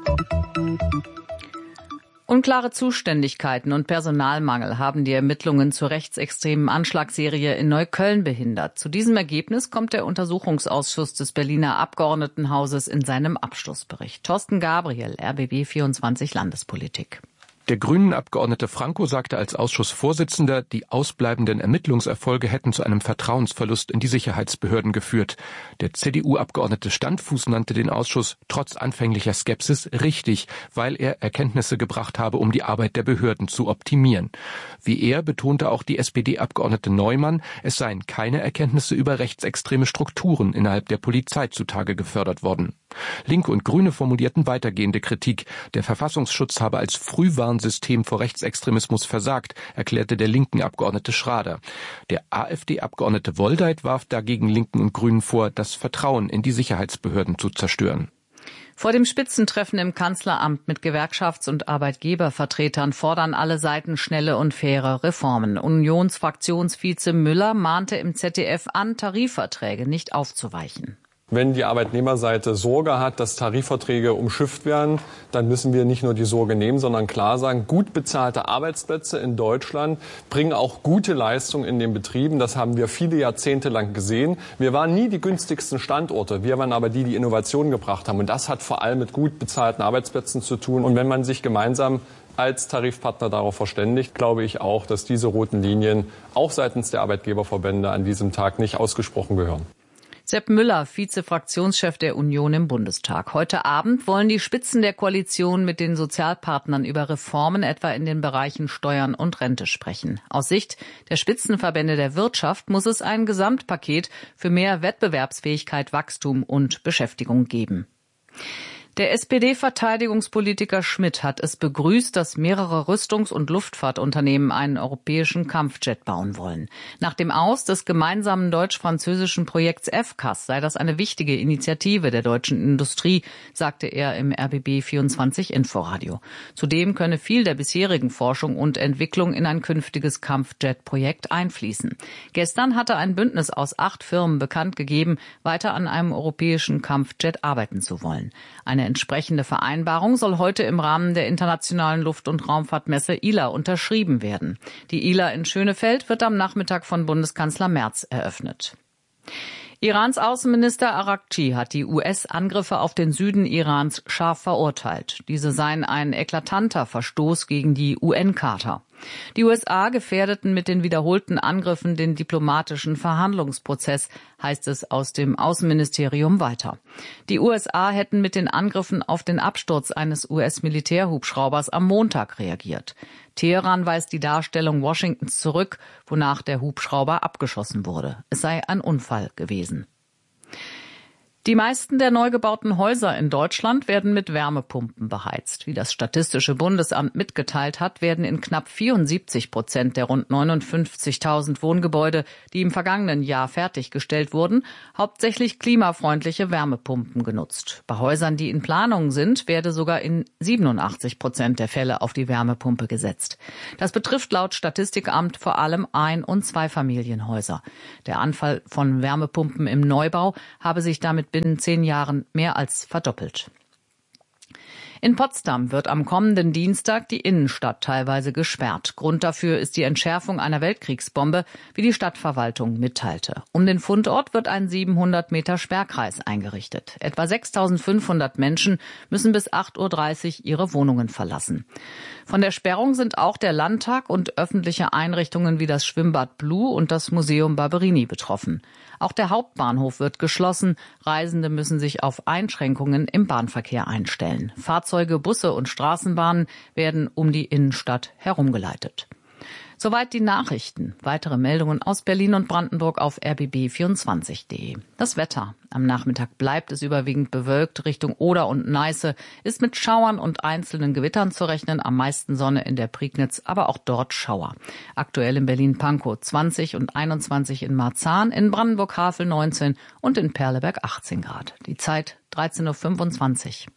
Unklare Zuständigkeiten und Personalmangel haben die Ermittlungen zur rechtsextremen Anschlagsserie in Neukölln behindert. Zu diesem Ergebnis kommt der Untersuchungsausschuss des Berliner Abgeordnetenhauses in seinem Abschlussbericht. Thorsten Gabriel, R B B vierundzwanzig Landespolitik. Der Grünen-Abgeordnete Franco sagte als Ausschussvorsitzender, die ausbleibenden Ermittlungserfolge hätten zu einem Vertrauensverlust in die Sicherheitsbehörden geführt. Der C D U-Abgeordnete Standfuß nannte den Ausschuss trotz anfänglicher Skepsis richtig, weil er Erkenntnisse gebracht habe, um die Arbeit der Behörden zu optimieren. Wie er betonte auch die S P D-Abgeordnete Neumann, es seien keine Erkenntnisse über rechtsextreme Strukturen innerhalb der Polizei zutage gefördert worden. Linke und Grüne formulierten weitergehende Kritik. Der Verfassungsschutz habe als Frühwarnsystem vor Rechtsextremismus versagt, erklärte der linken Abgeordnete Schrader. Der AfD-Abgeordnete Woldeit warf dagegen Linken und Grünen vor, das Vertrauen in die Sicherheitsbehörden zu zerstören. Vor dem Spitzentreffen im Kanzleramt mit Gewerkschafts- und Arbeitgebervertretern fordern alle Seiten schnelle und faire Reformen. Unionsfraktionsvize Müller mahnte im Z D F an, Tarifverträge nicht aufzuweichen. Wenn die Arbeitnehmerseite Sorge hat, dass Tarifverträge umschifft werden, dann müssen wir nicht nur die Sorge nehmen, sondern klar sagen, gut bezahlte Arbeitsplätze in Deutschland bringen auch gute Leistung in den Betrieben. Das haben wir viele Jahrzehnte lang gesehen. Wir waren nie die günstigsten Standorte. Wir waren aber die, die Innovationen gebracht haben. Und das hat vor allem mit gut bezahlten Arbeitsplätzen zu tun. Und wenn man sich gemeinsam als Tarifpartner darauf verständigt, glaube ich auch, dass diese roten Linien auch seitens der Arbeitgeberverbände an diesem Tag nicht ausgesprochen gehören. Sepp Müller, Vize-Fraktionschef der Union im Bundestag. Heute Abend wollen die Spitzen der Koalition mit den Sozialpartnern über Reformen etwa in den Bereichen Steuern und Rente sprechen. Aus Sicht der Spitzenverbände der Wirtschaft muss es ein Gesamtpaket für mehr Wettbewerbsfähigkeit, Wachstum und Beschäftigung geben. Der S P D-Verteidigungspolitiker Schmidt hat es begrüßt, dass mehrere Rüstungs- und Luftfahrtunternehmen einen europäischen Kampfjet bauen wollen. Nach dem Aus des gemeinsamen deutsch-französischen Projekts F C A S sei das eine wichtige Initiative der deutschen Industrie, sagte er im R B B vierundzwanzig Inforadio. Zudem könne viel der bisherigen Forschung und Entwicklung in ein künftiges Kampfjet-Projekt einfließen. Gestern hatte ein Bündnis aus acht Firmen bekannt gegeben, weiter an einem europäischen Kampfjet arbeiten zu wollen. Eine entsprechende Vereinbarung soll heute im Rahmen der internationalen Luft- und Raumfahrtmesse I L A unterschrieben werden. Die I L A in Schönefeld wird am Nachmittag von Bundeskanzler Merz eröffnet. Irans Außenminister Araghchi hat die U S-Angriffe auf den Süden Irans scharf verurteilt. Diese seien ein eklatanter Verstoß gegen die U N-Charta. Die U S A gefährdeten mit den wiederholten Angriffen den diplomatischen Verhandlungsprozess, heißt es aus dem Außenministerium weiter. Die U S A hätten mit den Angriffen auf den Absturz eines U S-Militärhubschraubers am Montag reagiert. Teheran weist die Darstellung Washingtons zurück, wonach der Hubschrauber abgeschossen wurde. Es sei ein Unfall gewesen. Die meisten der neu gebauten Häuser in Deutschland werden mit Wärmepumpen beheizt. Wie das Statistische Bundesamt mitgeteilt hat, werden in knapp vierundsiebzig Prozent der rund neunundfünfzigtausend Wohngebäude, die im vergangenen Jahr fertiggestellt wurden, hauptsächlich klimafreundliche Wärmepumpen genutzt. Bei Häusern, die in Planung sind, werde sogar in siebenundachtzig Prozent der Fälle auf die Wärmepumpe gesetzt. Das betrifft laut Statistikamt vor allem Ein- und Zweifamilienhäuser. Der Anfall von Wärmepumpen im Neubau habe sich damit binnen zehn Jahren mehr als verdoppelt. In Potsdam wird am kommenden Dienstag die Innenstadt teilweise gesperrt. Grund dafür ist die Entschärfung einer Weltkriegsbombe, wie die Stadtverwaltung mitteilte. Um den Fundort wird ein siebenhundert Meter Sperrkreis eingerichtet. Etwa sechstausendfünfhundert Menschen müssen bis acht Uhr dreißig ihre Wohnungen verlassen. Von der Sperrung sind auch der Landtag und öffentliche Einrichtungen wie das Schwimmbad Blue und das Museum Barberini betroffen. Auch der Hauptbahnhof wird geschlossen. Reisende müssen sich auf Einschränkungen im Bahnverkehr einstellen. Fahrzeuge, Busse und Straßenbahnen werden um die Innenstadt herumgeleitet. Soweit die Nachrichten. Weitere Meldungen aus Berlin und Brandenburg auf r b b vierundzwanzig punkt d e. Das Wetter. Am Nachmittag bleibt es überwiegend bewölkt. Richtung Oder und Neiße ist mit Schauern und einzelnen Gewittern zu rechnen. Am meisten Sonne in der Prignitz, aber auch dort Schauer. Aktuell in Berlin-Pankow zwanzig und einundzwanzig in Marzahn, in Brandenburg-Havel neunzehn und in Perleberg achtzehn Grad. Die Zeit dreizehn Uhr fünfundzwanzig.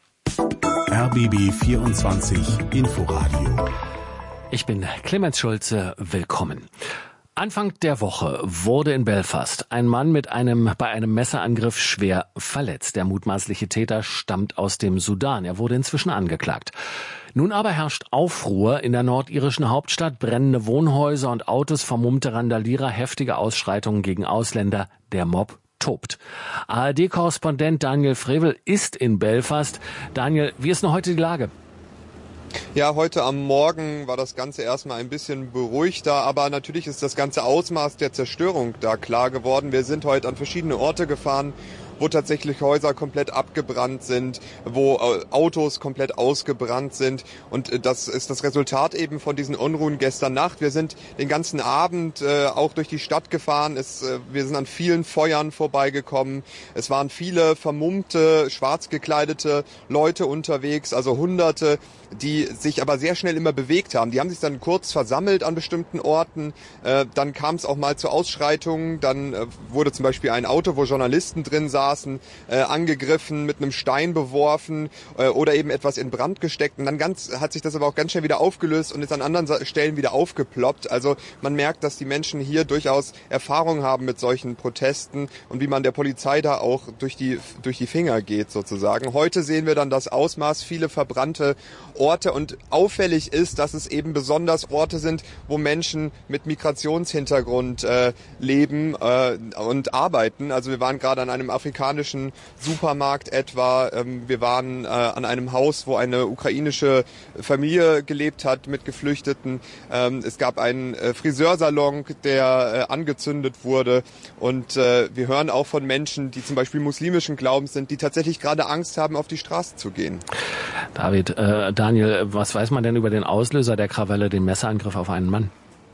R B B vierundzwanzig Inforadio. Ich bin Clemens Schulze, willkommen. Anfang der Woche wurde in Belfast ein Mann mit einem, bei einem Messerangriff schwer verletzt. Der mutmaßliche Täter stammt aus dem Sudan. Er wurde inzwischen angeklagt. Nun aber herrscht Aufruhr in der nordirischen Hauptstadt. Brennende Wohnhäuser und Autos, vermummte Randalierer, heftige Ausschreitungen gegen Ausländer. Der Mob tobt. A R D-Korrespondent Daniel Frevel ist in Belfast. Daniel, wie ist denn heute die Lage? Ja, heute am Morgen war das Ganze erstmal ein bisschen beruhigter, aber natürlich ist das ganze Ausmaß der Zerstörung da klar geworden. Wir sind heute an verschiedene Orte gefahren, wo tatsächlich Häuser komplett abgebrannt sind, wo Autos komplett ausgebrannt sind. Und das ist das Resultat eben von diesen Unruhen gestern Nacht. Wir sind den ganzen Abend äh, auch durch die Stadt gefahren. Es, äh, wir sind an vielen Feuern vorbeigekommen. Es waren viele vermummte, schwarz gekleidete Leute unterwegs, also Hunderte, die sich aber sehr schnell immer bewegt haben. Die haben sich dann kurz versammelt an bestimmten Orten. Äh, dann kam es auch mal zu Ausschreitungen. Dann äh, wurde zum Beispiel ein Auto, wo Journalisten drin saßen, Äh, angegriffen, mit einem Stein beworfen äh, oder eben etwas in Brand gesteckt. Und dann ganz, hat sich das aber auch ganz schnell wieder aufgelöst und ist an anderen Stellen wieder aufgeploppt. Also man merkt, dass die Menschen hier durchaus Erfahrung haben mit solchen Protesten und wie man der Polizei da auch durch die, durch die Finger geht sozusagen. Heute sehen wir dann das Ausmaß, viele verbrannte Orte, und auffällig ist, dass es eben besonders Orte sind, wo Menschen mit Migrationshintergrund äh, leben äh, und arbeiten. Also wir waren gerade an einem afrikanischen Supermarkt etwa. Wir waren an einem Haus, wo eine ukrainische Familie gelebt hat mit Geflüchteten. Es gab einen Friseursalon, der angezündet wurde. Und wir hören auch von Menschen, die zum Beispiel muslimischen Glaubens sind, die tatsächlich gerade Angst haben, auf die Straße zu gehen. David, äh, Daniel, was weiß man denn über den Auslöser der Krawalle, den Messerangriff auf einen Mann?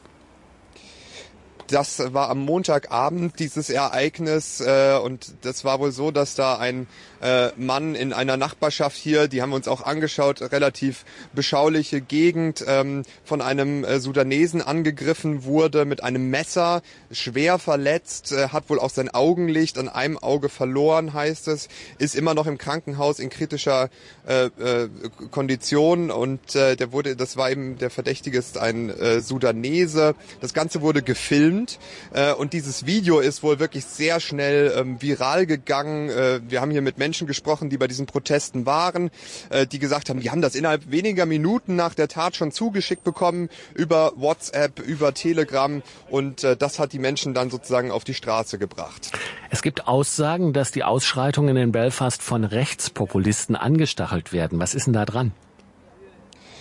Das war am Montagabend, dieses Ereignis, äh, und das war wohl so, dass da ein äh, Mann in einer Nachbarschaft hier, die haben wir uns auch angeschaut, relativ beschauliche Gegend, ähm, von einem äh, Sudanesen angegriffen wurde mit einem Messer, schwer verletzt, äh, hat wohl auch sein Augenlicht an einem Auge verloren, heißt es, ist immer noch im Krankenhaus in kritischer äh, äh, Kondition, und äh, der wurde, das war eben, der Verdächtige ist ein äh, Sudanese. Das Ganze wurde gefilmt. Und dieses Video ist wohl wirklich sehr schnell ähm, viral gegangen. Äh, wir haben hier mit Menschen gesprochen, die bei diesen Protesten waren, äh, die gesagt haben, die haben das innerhalb weniger Minuten nach der Tat schon zugeschickt bekommen über WhatsApp, über Telegram, und äh, das hat die Menschen dann sozusagen auf die Straße gebracht. Es gibt Aussagen, dass die Ausschreitungen in Belfast von Rechtspopulisten angestachelt werden. Was ist denn da dran?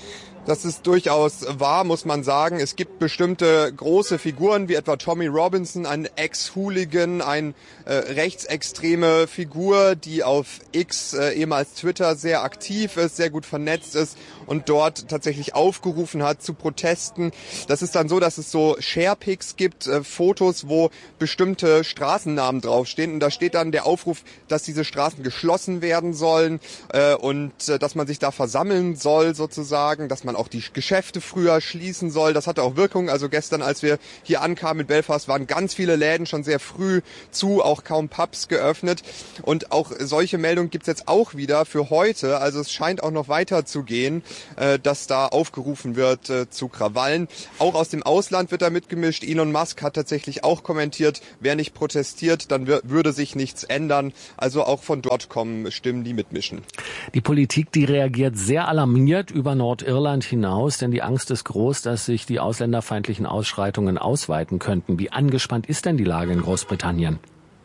Das ist durchaus wahr, muss man sagen. Es gibt bestimmte große Figuren, wie etwa Tommy Robinson, ein Ex-Hooligan, eine äh, rechtsextreme Figur, die auf X, äh, ehemals Twitter, sehr aktiv ist, sehr gut vernetzt ist und dort tatsächlich aufgerufen hat zu Protesten. Das ist dann so, dass es so Sharepics gibt, äh, Fotos, wo bestimmte Straßennamen draufstehen. Und da steht dann der Aufruf, dass diese Straßen geschlossen werden sollen äh, und äh, dass man sich da versammeln soll sozusagen, dass man auch die Geschäfte früher schließen soll. Das hatte auch Wirkung. Also gestern, als wir hier ankamen mit Belfast, waren ganz viele Läden schon sehr früh zu, auch kaum Pubs geöffnet. Und auch solche Meldungen gibt's jetzt auch wieder für heute. Also es scheint auch noch weiter zu gehen, äh, dass da aufgerufen wird äh, zu Krawallen. Auch aus dem Ausland wird da mitgemischt. Elon Musk hat tatsächlich auch kommentiert, wer nicht protestiert, dann würde sich nichts ändern. Also auch von dort kommen Stimmen, die mitmischen. Die Politik, die reagiert sehr alarmiert über Nordirland hinaus, denn die Angst ist groß, dass sich die ausländerfeindlichen Ausschreitungen ausweiten könnten. Wie angespannt ist denn die Lage in Großbritannien?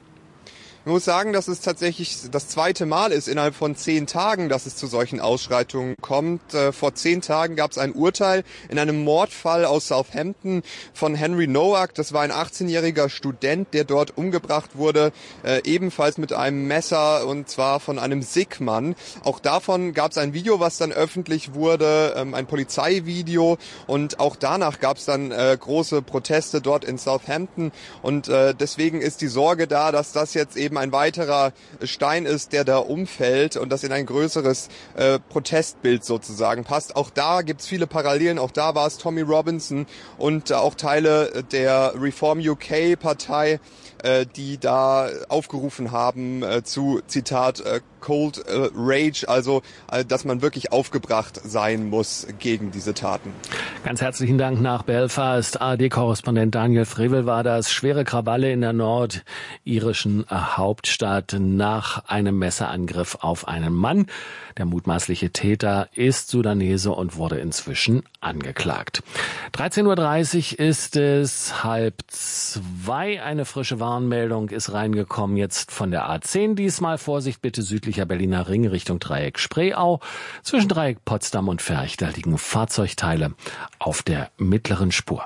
Ich muss sagen, dass es tatsächlich das zweite Mal ist innerhalb von zehn Tagen, dass es zu solchen Ausschreitungen kommt. Äh, vor zehn Tagen gab es ein Urteil in einem Mordfall aus Southampton von Henry Nowak. Das war ein achtzehnjähriger Student, der dort umgebracht wurde, äh, ebenfalls mit einem Messer, und zwar von einem Sikh-Mann. Auch davon gab es ein Video, was dann öffentlich wurde, ähm, ein Polizeivideo. Und auch danach gab es dann äh, große Proteste dort in Southampton. Und äh, deswegen ist die Sorge da, dass das jetzt eben ein weiterer Stein ist, der da umfällt und das in ein größeres äh, Protestbild sozusagen passt. Auch da gibt's viele Parallelen. Auch da war es Tommy Robinson und äh, auch Teile der Reform U K Partei, äh, die da aufgerufen haben äh, zu, Zitat, äh, Cold äh, Rage, also äh, dass man wirklich aufgebracht sein muss gegen diese Taten. Ganz herzlichen Dank nach Belfast. A R D-Korrespondent Daniel Frevel war das. Schwere Krawalle in der nordirischen Hauptstadt nach einem Messerangriff auf einen Mann. Der mutmaßliche Täter ist Sudanese und wurde inzwischen angeklagt. dreizehn Uhr dreißig ist es, halb zwei. Eine frische Warnmeldung ist reingekommen jetzt von der A zehn. Diesmal Vorsicht bitte südlicher Berliner Ring Richtung Dreieck Spreeau. Zwischen Dreieck Potsdam und Ferch, da liegen Fahrzeugteile auf der mittleren Spur.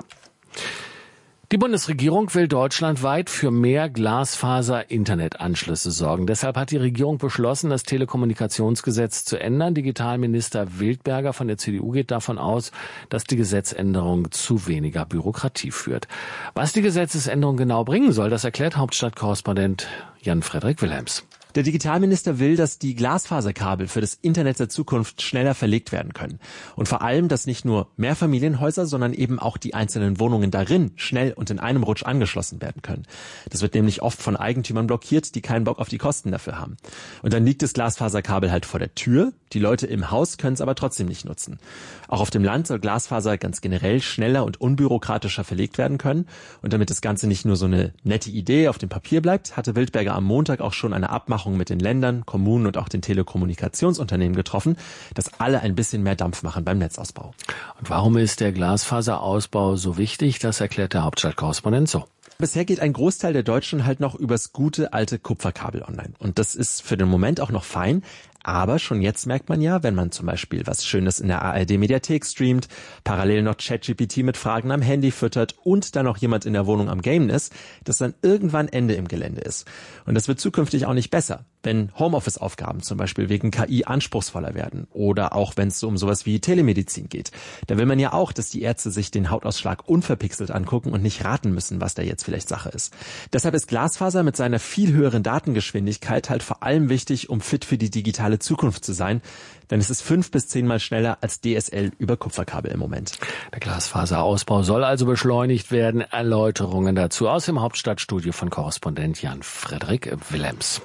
Die Bundesregierung will deutschlandweit für mehr Glasfaser-Internetanschlüsse sorgen. Deshalb hat die Regierung beschlossen, das Telekommunikationsgesetz zu ändern. Digitalminister Wildberger von der C D U geht davon aus, dass die Gesetzänderung zu weniger Bürokratie führt. Was die Gesetzesänderung genau bringen soll, das erklärt Hauptstadtkorrespondent Jan-Frederik Wilhelms. Der Digitalminister will, dass die Glasfaserkabel für das Internet der Zukunft schneller verlegt werden können. Und vor allem, dass nicht nur Mehrfamilienhäuser, sondern eben auch die einzelnen Wohnungen darin schnell und in einem Rutsch angeschlossen werden können. Das wird nämlich oft von Eigentümern blockiert, die keinen Bock auf die Kosten dafür haben. Und dann liegt das Glasfaserkabel halt vor der Tür. Die Leute im Haus können es aber trotzdem nicht nutzen. Auch auf dem Land soll Glasfaser ganz generell schneller und unbürokratischer verlegt werden können. Und damit das Ganze nicht nur so eine nette Idee auf dem Papier bleibt, hatte Wildberger am Montag auch schon eine Abmachung mit den Ländern, Kommunen und auch den Telekommunikationsunternehmen getroffen, dass alle ein bisschen mehr Dampf machen beim Netzausbau. Und warum ist der Glasfaserausbau so wichtig? Das erklärt der Hauptstadtkorrespondent so. Bisher geht ein Großteil der Deutschen halt noch übers gute alte Kupferkabel online. Und das ist für den Moment auch noch fein. Aber schon jetzt merkt man ja, wenn man zum Beispiel was Schönes in der A R D-Mediathek streamt, parallel noch ChatGPT mit Fragen am Handy füttert und dann noch jemand in der Wohnung am Gamen ist, dass dann irgendwann Ende im Gelände ist. Und das wird zukünftig auch nicht besser, wenn Homeoffice-Aufgaben zum Beispiel wegen K I anspruchsvoller werden oder auch wenn es so um sowas wie Telemedizin geht. Da will man ja auch, dass die Ärzte sich den Hautausschlag unverpixelt angucken und nicht raten müssen, was da jetzt vielleicht Sache ist. Deshalb ist Glasfaser mit seiner viel höheren Datengeschwindigkeit halt vor allem wichtig, um fit für die digitale Zukunft zu sein, denn es ist fünf bis zehnmal schneller als D S L über Kupferkabel im Moment. Der Glasfaserausbau soll also beschleunigt werden. Erläuterungen dazu aus dem Hauptstadtstudio von Korrespondent Jan-Frederik Wilhelms.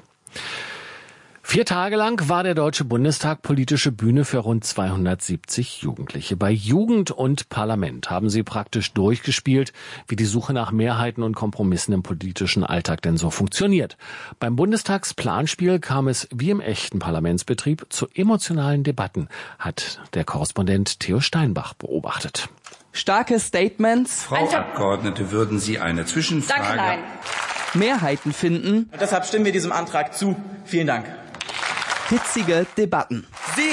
Vier Tage lang war der Deutsche Bundestag politische Bühne für rund zweihundertsiebzig Jugendliche. Bei Jugend und Parlament haben sie praktisch durchgespielt, wie die Suche nach Mehrheiten und Kompromissen im politischen Alltag denn so funktioniert. Beim Bundestagsplanspiel kam es wie im echten Parlamentsbetrieb zu emotionalen Debatten, hat der Korrespondent Theo Steinbach beobachtet. Starke Statements. Frau Abgeordnete, würden Sie eine Zwischenfrage? Danke, nein. Mehrheiten finden. Deshalb stimmen wir diesem Antrag zu. Vielen Dank. Hitzige Debatten. Sie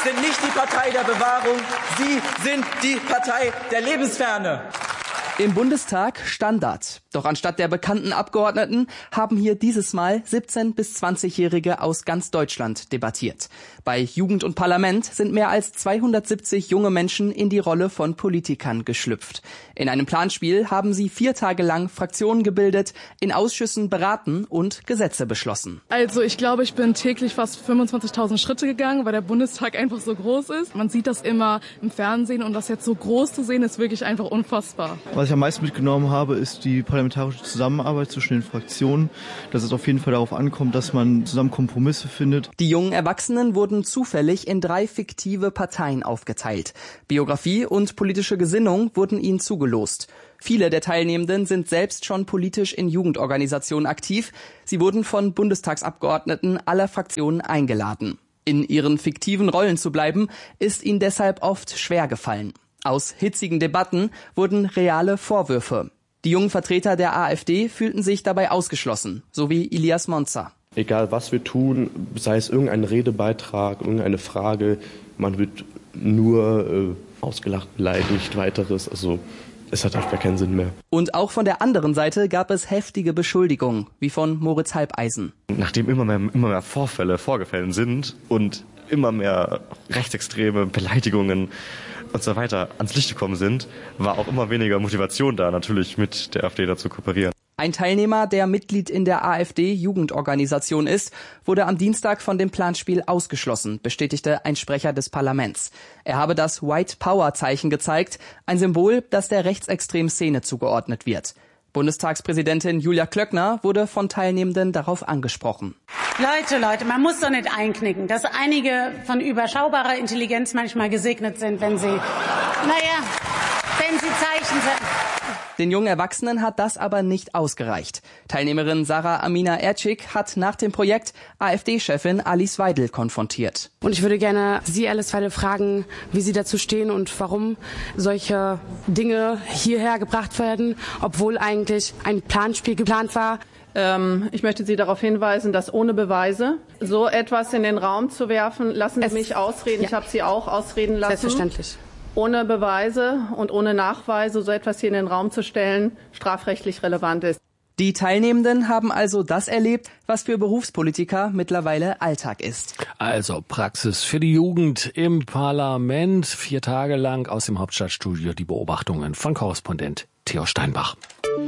sind nicht die Partei der Bewahrung, Sie sind die Partei der Lebensferne. Im Bundestag Standard. Doch anstatt der bekannten Abgeordneten haben hier dieses Mal siebzehn- bis zwanzigjährige aus ganz Deutschland debattiert. Bei Jugend und Parlament sind mehr als zweihundertsiebzig junge Menschen in die Rolle von Politikern geschlüpft. In einem Planspiel haben sie vier Tage lang Fraktionen gebildet, in Ausschüssen beraten und Gesetze beschlossen. Also ich glaube, ich bin täglich fast fünfundzwanzigtausend Schritte gegangen, weil der Bundestag einfach so groß ist. Man sieht das immer im Fernsehen und das jetzt so groß zu sehen, ist wirklich einfach unfassbar. Was ich am meisten mitgenommen habe, ist die parlamentarische Zusammenarbeit zwischen den Fraktionen, dass es auf jeden Fall darauf ankommt, dass man zusammen Kompromisse findet. Die jungen Erwachsenen wurden zufällig in drei fiktive Parteien aufgeteilt. Biografie und politische Gesinnung wurden ihnen zugelost. Viele der Teilnehmenden sind selbst schon politisch in Jugendorganisationen aktiv. Sie wurden von Bundestagsabgeordneten aller Fraktionen eingeladen. In ihren fiktiven Rollen zu bleiben, ist ihnen deshalb oft schwer gefallen. Aus hitzigen Debatten wurden reale Vorwürfe. Die jungen Vertreter der AfD fühlten sich dabei ausgeschlossen, so wie Ilias Monza. Egal was wir tun, sei es irgendein Redebeitrag, irgendeine Frage, man wird nur äh, ausgelacht, beleidigt, weiteres. Also es hat einfach keinen Sinn mehr. Und auch von der anderen Seite gab es heftige Beschuldigungen, wie von Moritz Halbeisen. Nachdem immer mehr, immer mehr Vorfälle vorgefallen sind und immer mehr rechtsextreme Beleidigungen und so weiter ans Licht gekommen sind, war auch immer weniger Motivation da, natürlich mit der AfD da zu kooperieren. Ein Teilnehmer, der Mitglied in der AfD-Jugendorganisation ist, wurde am Dienstag von dem Planspiel ausgeschlossen, bestätigte ein Sprecher des Parlaments. Er habe das White Power-Zeichen gezeigt, ein Symbol, das der rechtsextremen Szene zugeordnet wird. Bundestagspräsidentin Julia Klöckner wurde von Teilnehmenden darauf angesprochen. Leute, Leute, man muss doch nicht einknicken, dass einige von überschaubarer Intelligenz manchmal gesegnet sind, wenn sie, naja, wenn sie Zeichen setzen. Den jungen Erwachsenen hat das aber nicht ausgereicht. Teilnehmerin Sarah Amina Ercik hat nach dem Projekt AfD-Chefin Alice Weidel konfrontiert. Und ich würde gerne Sie, Alice Weidel, fragen, wie Sie dazu stehen und warum solche Dinge hierher gebracht werden, obwohl eigentlich ein Planspiel geplant war. Ähm, ich möchte Sie darauf hinweisen, dass ohne Beweise so etwas in den Raum zu werfen, lassen Sie es, mich ausreden, ja. Ich habe Sie auch ausreden lassen. Selbstverständlich. Ohne Beweise und ohne Nachweise so etwas hier in den Raum zu stellen, strafrechtlich relevant ist. Die Teilnehmenden haben also das erlebt, was für Berufspolitiker mittlerweile Alltag ist. Also Praxis für die Jugend im Parlament. Vier Tage lang aus dem Hauptstadtstudio die Beobachtungen von Korrespondent Theo Steinbach.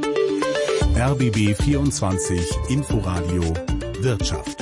R B B vierundzwanzig Inforadio Wirtschaft.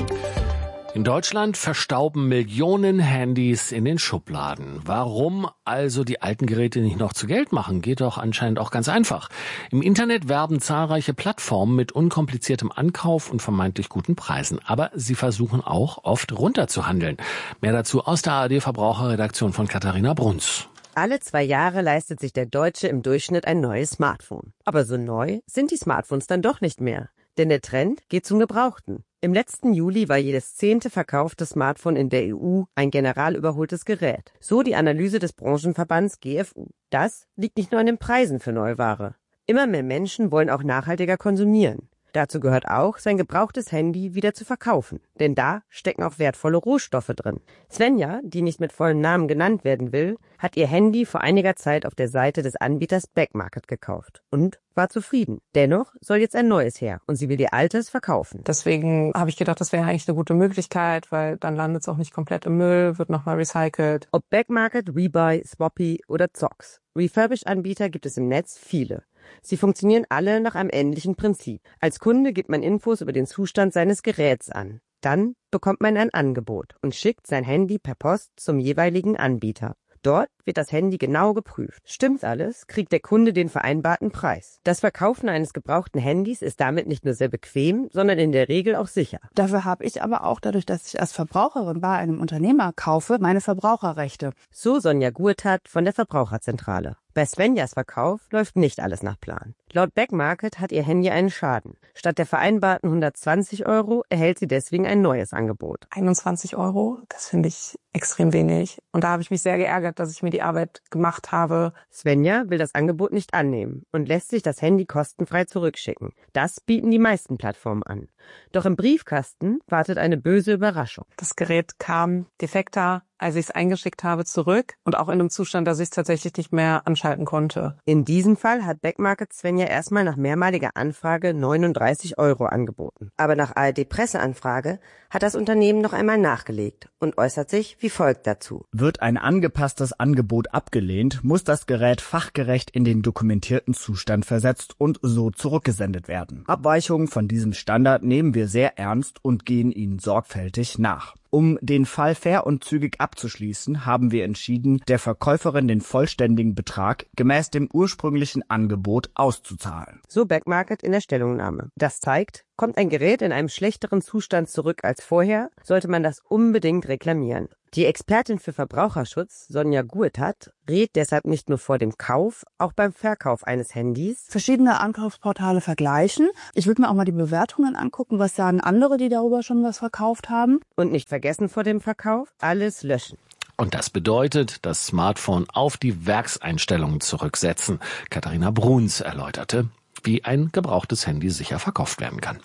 In Deutschland verstauben Millionen Handys in den Schubladen. Warum also die alten Geräte nicht noch zu Geld machen? Geht doch anscheinend auch ganz einfach. Im Internet werben zahlreiche Plattformen mit unkompliziertem Ankauf und vermeintlich guten Preisen. Aber sie versuchen auch oft runterzuhandeln. Mehr dazu aus der A R D-Verbraucherredaktion von Katharina Bruns. Alle zwei Jahre leistet sich der Deutsche im Durchschnitt ein neues Smartphone. Aber so neu sind die Smartphones dann doch nicht mehr. Denn der Trend geht zum Gebrauchten. Im letzten Juli war jedes zehnte verkaufte Smartphone in der E U ein generalüberholtes Gerät. So die Analyse des Branchenverbands G F U. Das liegt nicht nur an den Preisen für Neuware. Immer mehr Menschen wollen auch nachhaltiger konsumieren. Dazu gehört auch, sein gebrauchtes Handy wieder zu verkaufen. Denn da stecken auch wertvolle Rohstoffe drin. Svenja, die nicht mit vollem Namen genannt werden will, hat ihr Handy vor einiger Zeit auf der Seite des Anbieters Backmarket gekauft und war zufrieden. Dennoch soll jetzt ein neues her und sie will ihr altes verkaufen. Deswegen habe ich gedacht, das wäre eigentlich eine gute Möglichkeit, weil dann landet es auch nicht komplett im Müll, wird nochmal recycelt. Ob Backmarket, Rebuy, Swappy oder Zox. Refurbished-Anbieter gibt es im Netz viele. Sie funktionieren alle nach einem ähnlichen Prinzip. Als Kunde gibt man Infos über den Zustand seines Geräts an. Dann bekommt man ein Angebot und schickt sein Handy per Post zum jeweiligen Anbieter. Dort wird das Handy genau geprüft. Stimmt alles, kriegt der Kunde den vereinbarten Preis. Das Verkaufen eines gebrauchten Handys ist damit nicht nur sehr bequem, sondern in der Regel auch sicher. Dafür habe ich aber auch, dadurch, dass ich als Verbraucherin bei einem Unternehmer kaufe, meine Verbraucherrechte. So Sonja Gurtat von der Verbraucherzentrale. Bei Svenjas Verkauf läuft nicht alles nach Plan. Laut Backmarket hat ihr Handy einen Schaden. Statt der vereinbarten hundertzwanzig Euro erhält sie deswegen ein neues Angebot. einundzwanzig Euro, das finde ich extrem wenig. Und da habe ich mich sehr geärgert, dass ich mir die Arbeit gemacht habe. Svenja will das Angebot nicht annehmen und lässt sich das Handy kostenfrei zurückschicken. Das bieten die meisten Plattformen an. Doch im Briefkasten wartet eine böse Überraschung. Das Gerät kam defekter als ich es eingeschickt habe, zurück und auch in einem Zustand, dass ich es tatsächlich nicht mehr anschalten konnte. In diesem Fall hat Backmarket Svenja erstmal nach mehrmaliger Anfrage neununddreißig Euro angeboten. Aber nach A R D-Presseanfrage hat das Unternehmen noch einmal nachgelegt und äußert sich wie folgt dazu. Wird ein angepasstes Angebot abgelehnt, muss das Gerät fachgerecht in den dokumentierten Zustand versetzt und so zurückgesendet werden. Abweichungen von diesem Standard nehmen wir sehr ernst und gehen ihnen sorgfältig nach. Um den Fall fair und zügig abzuschließen, haben wir entschieden, der Verkäuferin den vollständigen Betrag gemäß dem ursprünglichen Angebot auszuzahlen. So Backmarket in der Stellungnahme. Das zeigt, kommt ein Gerät in einem schlechteren Zustand zurück als vorher, sollte man das unbedingt reklamieren. Die Expertin für Verbraucherschutz, Sonja Guethat, rät deshalb nicht nur vor dem Kauf, auch beim Verkauf eines Handys. Verschiedene Ankaufsportale vergleichen. Ich würde mir auch mal die Bewertungen angucken, was sagen andere, die darüber schon was verkauft haben. Und nicht vergessen vor dem Verkauf, alles löschen. Und das bedeutet, das Smartphone auf die Werkseinstellungen zurücksetzen. Katharina Bruns erläuterte, wie ein gebrauchtes Handy sicher verkauft werden kann.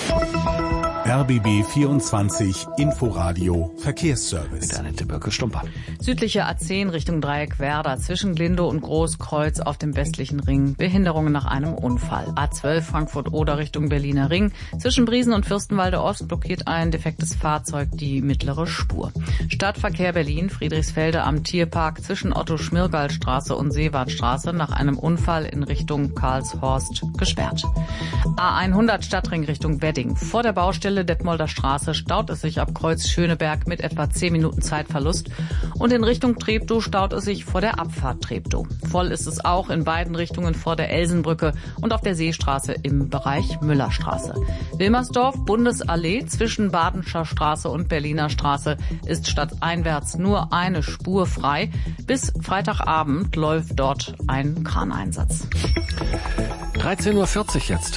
R B B vierundzwanzig Inforadio Verkehrsservice. Mit Annette Birke-Stumper. Südliche A zehn Richtung Dreieck Werder zwischen Glindow und Großkreuz auf dem westlichen Ring. Behinderungen nach einem Unfall. A zwölf Frankfurt-Oder Richtung Berliner Ring. Zwischen Briesen und Fürstenwalde Ost blockiert ein defektes Fahrzeug die mittlere Spur. Stadtverkehr Berlin, Friedrichsfelde am Tierpark zwischen Otto-Schmirgal-Straße und Seewartstraße nach einem Unfall in Richtung Karlshorst gesperrt. A hundert Stadtring Richtung Wedding. Vor der Baustelle Detmolder Straße staut es sich ab Kreuz Schöneberg mit etwa zehn Minuten Zeitverlust und in Richtung Treptow staut es sich vor der Abfahrt Treptow. Voll ist es auch in beiden Richtungen vor der Elsenbrücke und auf der Seestraße im Bereich Müllerstraße. Wilmersdorf, Bundesallee zwischen Badenscher Straße und Berliner Straße ist stadteinwärts nur eine Spur frei. Bis Freitagabend läuft dort ein Kraneinsatz. dreizehn Uhr vierzig jetzt.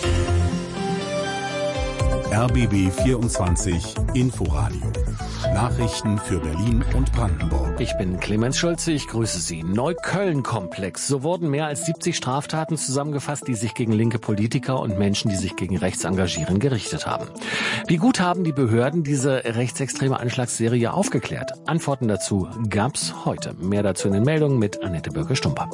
R B B vierundzwanzig Inforadio. Nachrichten für Berlin und Brandenburg. Ich bin Clemens Schulze, ich grüße Sie. Neukölln-Komplex. So wurden mehr als siebzig Straftaten zusammengefasst, die sich gegen linke Politiker und Menschen, die sich gegen rechts engagieren, gerichtet haben. Wie gut haben die Behörden diese rechtsextreme Anschlagsserie aufgeklärt? Antworten dazu gab's heute. Mehr dazu in den Meldungen mit Annette Birke-Stumper.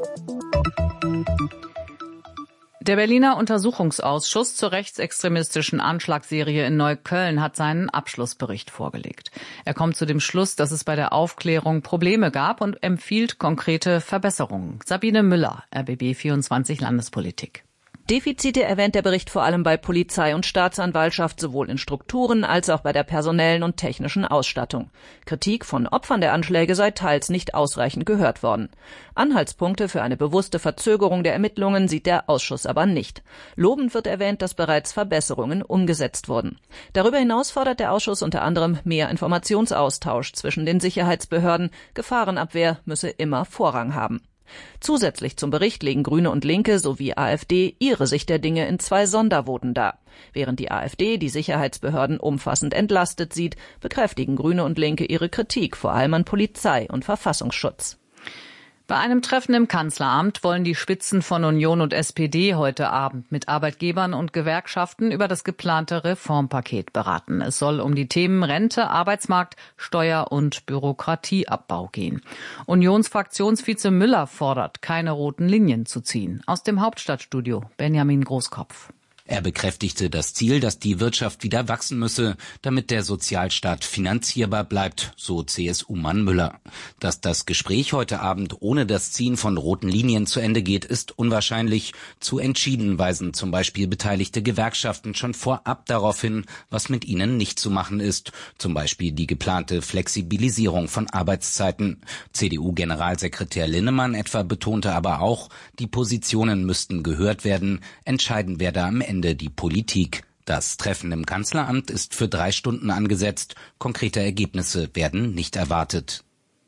Der Berliner Untersuchungsausschuss zur rechtsextremistischen Anschlagsserie in Neukölln hat seinen Abschlussbericht vorgelegt. Er kommt zu dem Schluss, dass es bei der Aufklärung Probleme gab und empfiehlt konkrete Verbesserungen. Sabine Müller, R B B vierundzwanzig Landespolitik. Defizite erwähnt der Bericht vor allem bei Polizei und Staatsanwaltschaft, sowohl in Strukturen als auch bei der personellen und technischen Ausstattung. Kritik von Opfern der Anschläge sei teils nicht ausreichend gehört worden. Anhaltspunkte für eine bewusste Verzögerung der Ermittlungen sieht der Ausschuss aber nicht. Lobend wird erwähnt, dass bereits Verbesserungen umgesetzt wurden. Darüber hinaus fordert der Ausschuss unter anderem mehr Informationsaustausch zwischen den Sicherheitsbehörden. Gefahrenabwehr müsse immer Vorrang haben. Zusätzlich zum Bericht legen Grüne und Linke sowie AfD ihre Sicht der Dinge in zwei Sondervoten dar. Während die AfD die Sicherheitsbehörden umfassend entlastet sieht, bekräftigen Grüne und Linke ihre Kritik vor allem an Polizei und Verfassungsschutz. Bei einem Treffen im Kanzleramt wollen die Spitzen von Union und S P D heute Abend mit Arbeitgebern und Gewerkschaften über das geplante Reformpaket beraten. Es soll um die Themen Rente, Arbeitsmarkt, Steuer- und Bürokratieabbau gehen. Unionsfraktionsvize Müller fordert, keine roten Linien zu ziehen. Aus dem Hauptstadtstudio Benjamin Großkopf. Er bekräftigte das Ziel, dass die Wirtschaft wieder wachsen müsse, damit der Sozialstaat finanzierbar bleibt, so C S U-Mann Müller. Dass das Gespräch heute Abend ohne das Ziehen von roten Linien zu Ende geht, ist unwahrscheinlich. Zu entschieden weisen zum Beispiel beteiligte Gewerkschaften schon vorab darauf hin, was mit ihnen nicht zu machen ist. Zum Beispiel die geplante Flexibilisierung von Arbeitszeiten. C D U-Generalsekretär Linnemann etwa betonte aber auch, die Positionen müssten gehört werden. Entscheiden werde am Ende die Politik. Das Treffen im Kanzleramt ist für drei Stunden angesetzt. Konkrete Ergebnisse werden nicht erwartet.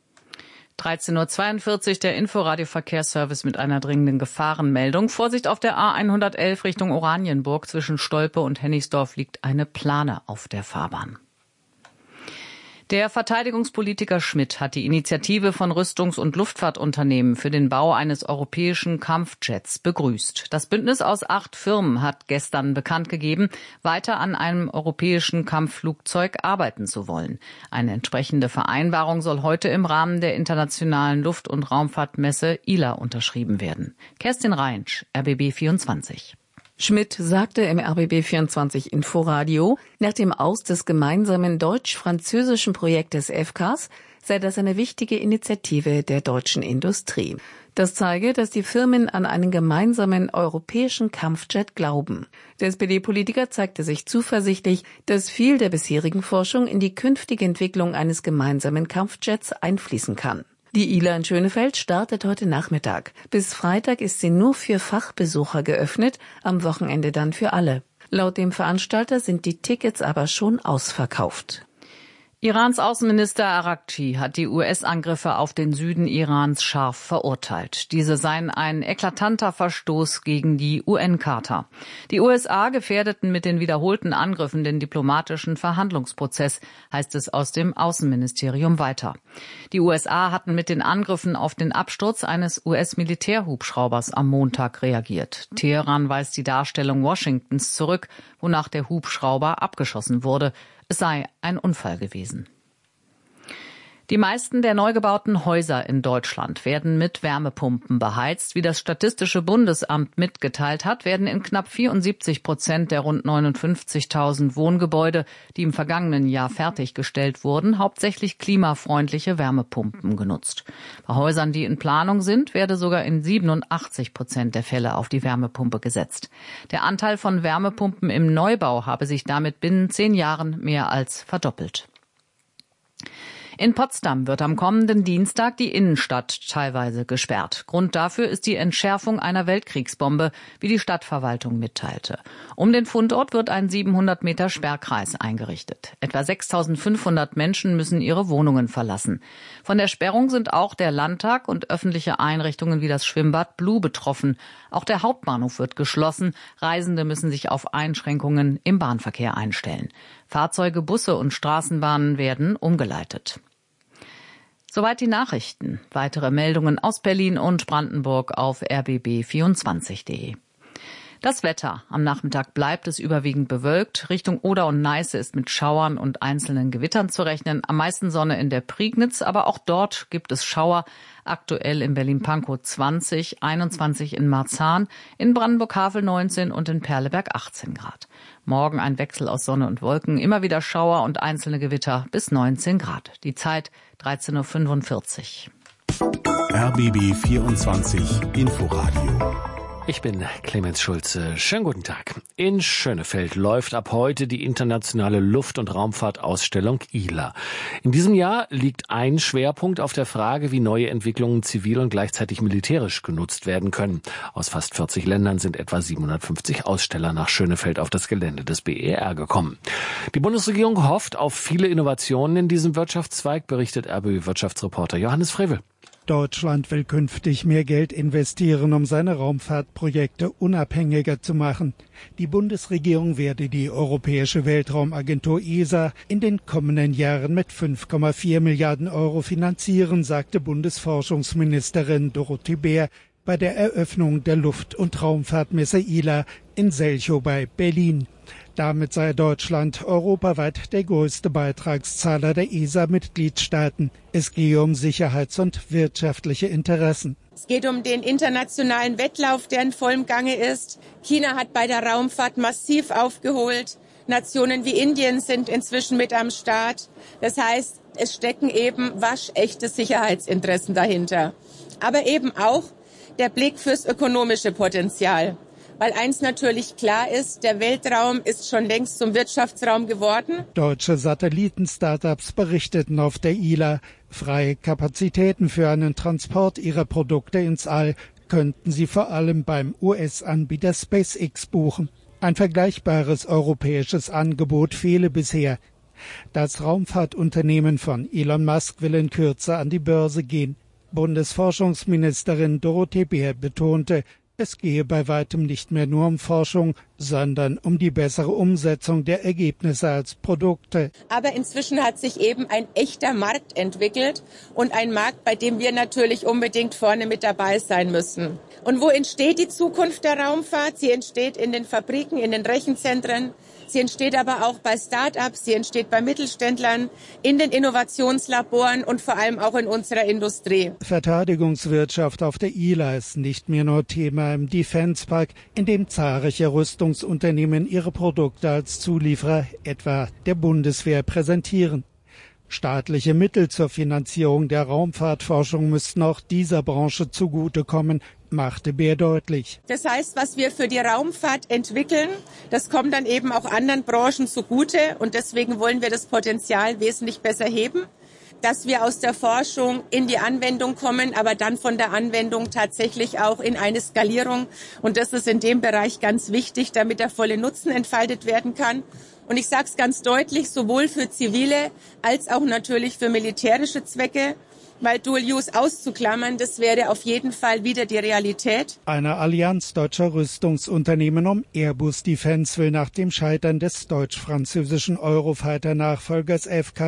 dreizehn Uhr zweiundvierzig, der Inforadio-Verkehrsservice mit einer dringenden Gefahrenmeldung. Vorsicht auf der A hundertelf Richtung Oranienburg. Zwischen Stolpe und Hennigsdorf liegt eine Plane auf der Fahrbahn. Der Verteidigungspolitiker Schmidt hat die Initiative von Rüstungs- und Luftfahrtunternehmen für den Bau eines europäischen Kampfjets begrüßt. Das Bündnis aus acht Firmen hat gestern bekannt gegeben, weiter an einem europäischen Kampfflugzeug arbeiten zu wollen. Eine entsprechende Vereinbarung soll heute im Rahmen der internationalen Luft- und Raumfahrtmesse I L A unterschrieben werden. Kerstin Reinsch, R B B vierundzwanzig. Schmidt sagte im R B B vierundzwanzig Inforadio, nach dem Aus des gemeinsamen deutsch-französischen Projektes F C A S sei das eine wichtige Initiative der deutschen Industrie. Das zeige, dass die Firmen an einen gemeinsamen europäischen Kampfjet glauben. Der S P D-Politiker zeigte sich zuversichtlich, dass viel der bisherigen Forschung in die künftige Entwicklung eines gemeinsamen Kampfjets einfließen kann. Die I L A in Schönefeld startet heute Nachmittag. Bis Freitag ist sie nur für Fachbesucher geöffnet, am Wochenende dann für alle. Laut dem Veranstalter sind die Tickets aber schon ausverkauft. Irans Außenminister Araghchi hat die U S-Angriffe auf den Süden Irans scharf verurteilt. Diese seien ein eklatanter Verstoß gegen die U N-Charta. Die U S A gefährdeten mit den wiederholten Angriffen den diplomatischen Verhandlungsprozess, heißt es aus dem Außenministerium weiter. Die U S A hatten mit den Angriffen auf den Absturz eines U S-Militärhubschraubers am Montag reagiert. Teheran weist die Darstellung Washingtons zurück, wonach der Hubschrauber abgeschossen wurde. Es sei ein Unfall gewesen. Die meisten der neu gebauten Häuser in Deutschland werden mit Wärmepumpen beheizt. Wie das Statistische Bundesamt mitgeteilt hat, werden in knapp vierundsiebzig Prozent der rund neunundfünfzigtausend Wohngebäude, die im vergangenen Jahr fertiggestellt wurden, hauptsächlich klimafreundliche Wärmepumpen genutzt. Bei Häusern, die in Planung sind, werde sogar in siebenundachtzig Prozent der Fälle auf die Wärmepumpe gesetzt. Der Anteil von Wärmepumpen im Neubau habe sich damit binnen zehn Jahren mehr als verdoppelt. In Potsdam wird am kommenden Dienstag die Innenstadt teilweise gesperrt. Grund dafür ist die Entschärfung einer Weltkriegsbombe, wie die Stadtverwaltung mitteilte. Um den Fundort wird ein siebenhundert Meter Sperrkreis eingerichtet. Etwa sechstausendfünfhundert Menschen müssen ihre Wohnungen verlassen. Von der Sperrung sind auch der Landtag und öffentliche Einrichtungen wie das Schwimmbad Blue betroffen. Auch der Hauptbahnhof wird geschlossen. Reisende müssen sich auf Einschränkungen im Bahnverkehr einstellen. Fahrzeuge, Busse und Straßenbahnen werden umgeleitet. Soweit die Nachrichten. Weitere Meldungen aus Berlin und Brandenburg auf r b b vierundzwanzig punkt de. Das Wetter. Am Nachmittag bleibt es überwiegend bewölkt. Richtung Oder und Neiße ist mit Schauern und einzelnen Gewittern zu rechnen. Am meisten Sonne in der Prignitz, aber auch dort gibt es Schauer. Aktuell in Berlin-Pankow zwanzig, einundzwanzig in Marzahn, in Brandenburg-Havel neunzehn und in Perleberg achtzehn Grad. Morgen ein Wechsel aus Sonne und Wolken, immer wieder Schauer und einzelne Gewitter bis neunzehn Grad. Die Zeit dreizehn Uhr fünfundvierzig. R B B vierundzwanzig Inforadio. Ich bin Clemens Schulze. Schönen guten Tag. In Schönefeld läuft ab heute die internationale Luft- und Raumfahrtausstellung I L A. In diesem Jahr liegt ein Schwerpunkt auf der Frage, wie neue Entwicklungen zivil und gleichzeitig militärisch genutzt werden können. Aus fast vierzig Ländern sind etwa siebenhundertfünfzig Aussteller nach Schönefeld auf das Gelände des B E R gekommen. Die Bundesregierung hofft auf viele Innovationen in diesem Wirtschaftszweig, berichtet R B B-Wirtschaftsreporter Johannes Frevel. Deutschland will künftig mehr Geld investieren, um seine Raumfahrtprojekte unabhängiger zu machen. Die Bundesregierung werde die Europäische Weltraumagentur E S A in den kommenden Jahren mit fünf Komma vier Milliarden Euro finanzieren, sagte Bundesforschungsministerin Dorothee Bär bei der Eröffnung der Luft- und Raumfahrtmesse I L A in Selchow bei Berlin. Damit sei Deutschland europaweit der größte Beitragszahler der E S A-Mitgliedstaaten. Es gehe um Sicherheits- und wirtschaftliche Interessen. Es geht um den internationalen Wettlauf, der in vollem Gange ist. China hat bei der Raumfahrt massiv aufgeholt. Nationen wie Indien sind inzwischen mit am Start. Das heißt, es stecken eben waschechte Sicherheitsinteressen dahinter. Aber eben auch der Blick fürs ökonomische Potenzial. Weil eins natürlich klar ist, der Weltraum ist schon längst zum Wirtschaftsraum geworden. Deutsche Satelliten-Startups berichteten auf der I L A, freie Kapazitäten für einen Transport ihrer Produkte ins All könnten sie vor allem beim U S-Anbieter SpaceX buchen. Ein vergleichbares europäisches Angebot fehle bisher. Das Raumfahrtunternehmen von Elon Musk will in Kürze an die Börse gehen. Bundesforschungsministerin Dorothee Bär betonte, es gehe bei weitem nicht mehr nur um Forschung, sondern um die bessere Umsetzung der Ergebnisse als Produkte. Aber inzwischen hat sich eben ein echter Markt entwickelt und ein Markt, bei dem wir natürlich unbedingt vorne mit dabei sein müssen. Und wo entsteht die Zukunft der Raumfahrt? Sie entsteht in den Fabriken, in den Rechenzentren. Sie entsteht aber auch bei Start-ups, sie entsteht bei Mittelständlern, in den Innovationslaboren und vor allem auch in unserer Industrie. Verteidigungswirtschaft auf der I L A ist nicht mehr nur Thema im Defence Park, in dem zahlreiche Rüstungsunternehmen ihre Produkte als Zulieferer etwa der Bundeswehr präsentieren. Staatliche Mittel zur Finanzierung der Raumfahrtforschung müssten auch dieser Branche zugutekommen, machte Beer deutlich. Das heißt, was wir für die Raumfahrt entwickeln, das kommt dann eben auch anderen Branchen zugute und deswegen wollen wir das Potenzial wesentlich besser heben, dass wir aus der Forschung in die Anwendung kommen, aber dann von der Anwendung tatsächlich auch in eine Skalierung und das ist in dem Bereich ganz wichtig, damit der volle Nutzen entfaltet werden kann. Und ich sage es ganz deutlich, sowohl für zivile als auch natürlich für militärische Zwecke, weil Dual Use auszuklammern, das wäre auf jeden Fall wieder die Realität. Eine Allianz deutscher Rüstungsunternehmen um Airbus Defence will nach dem Scheitern des deutsch-französischen Eurofighter-Nachfolgers F K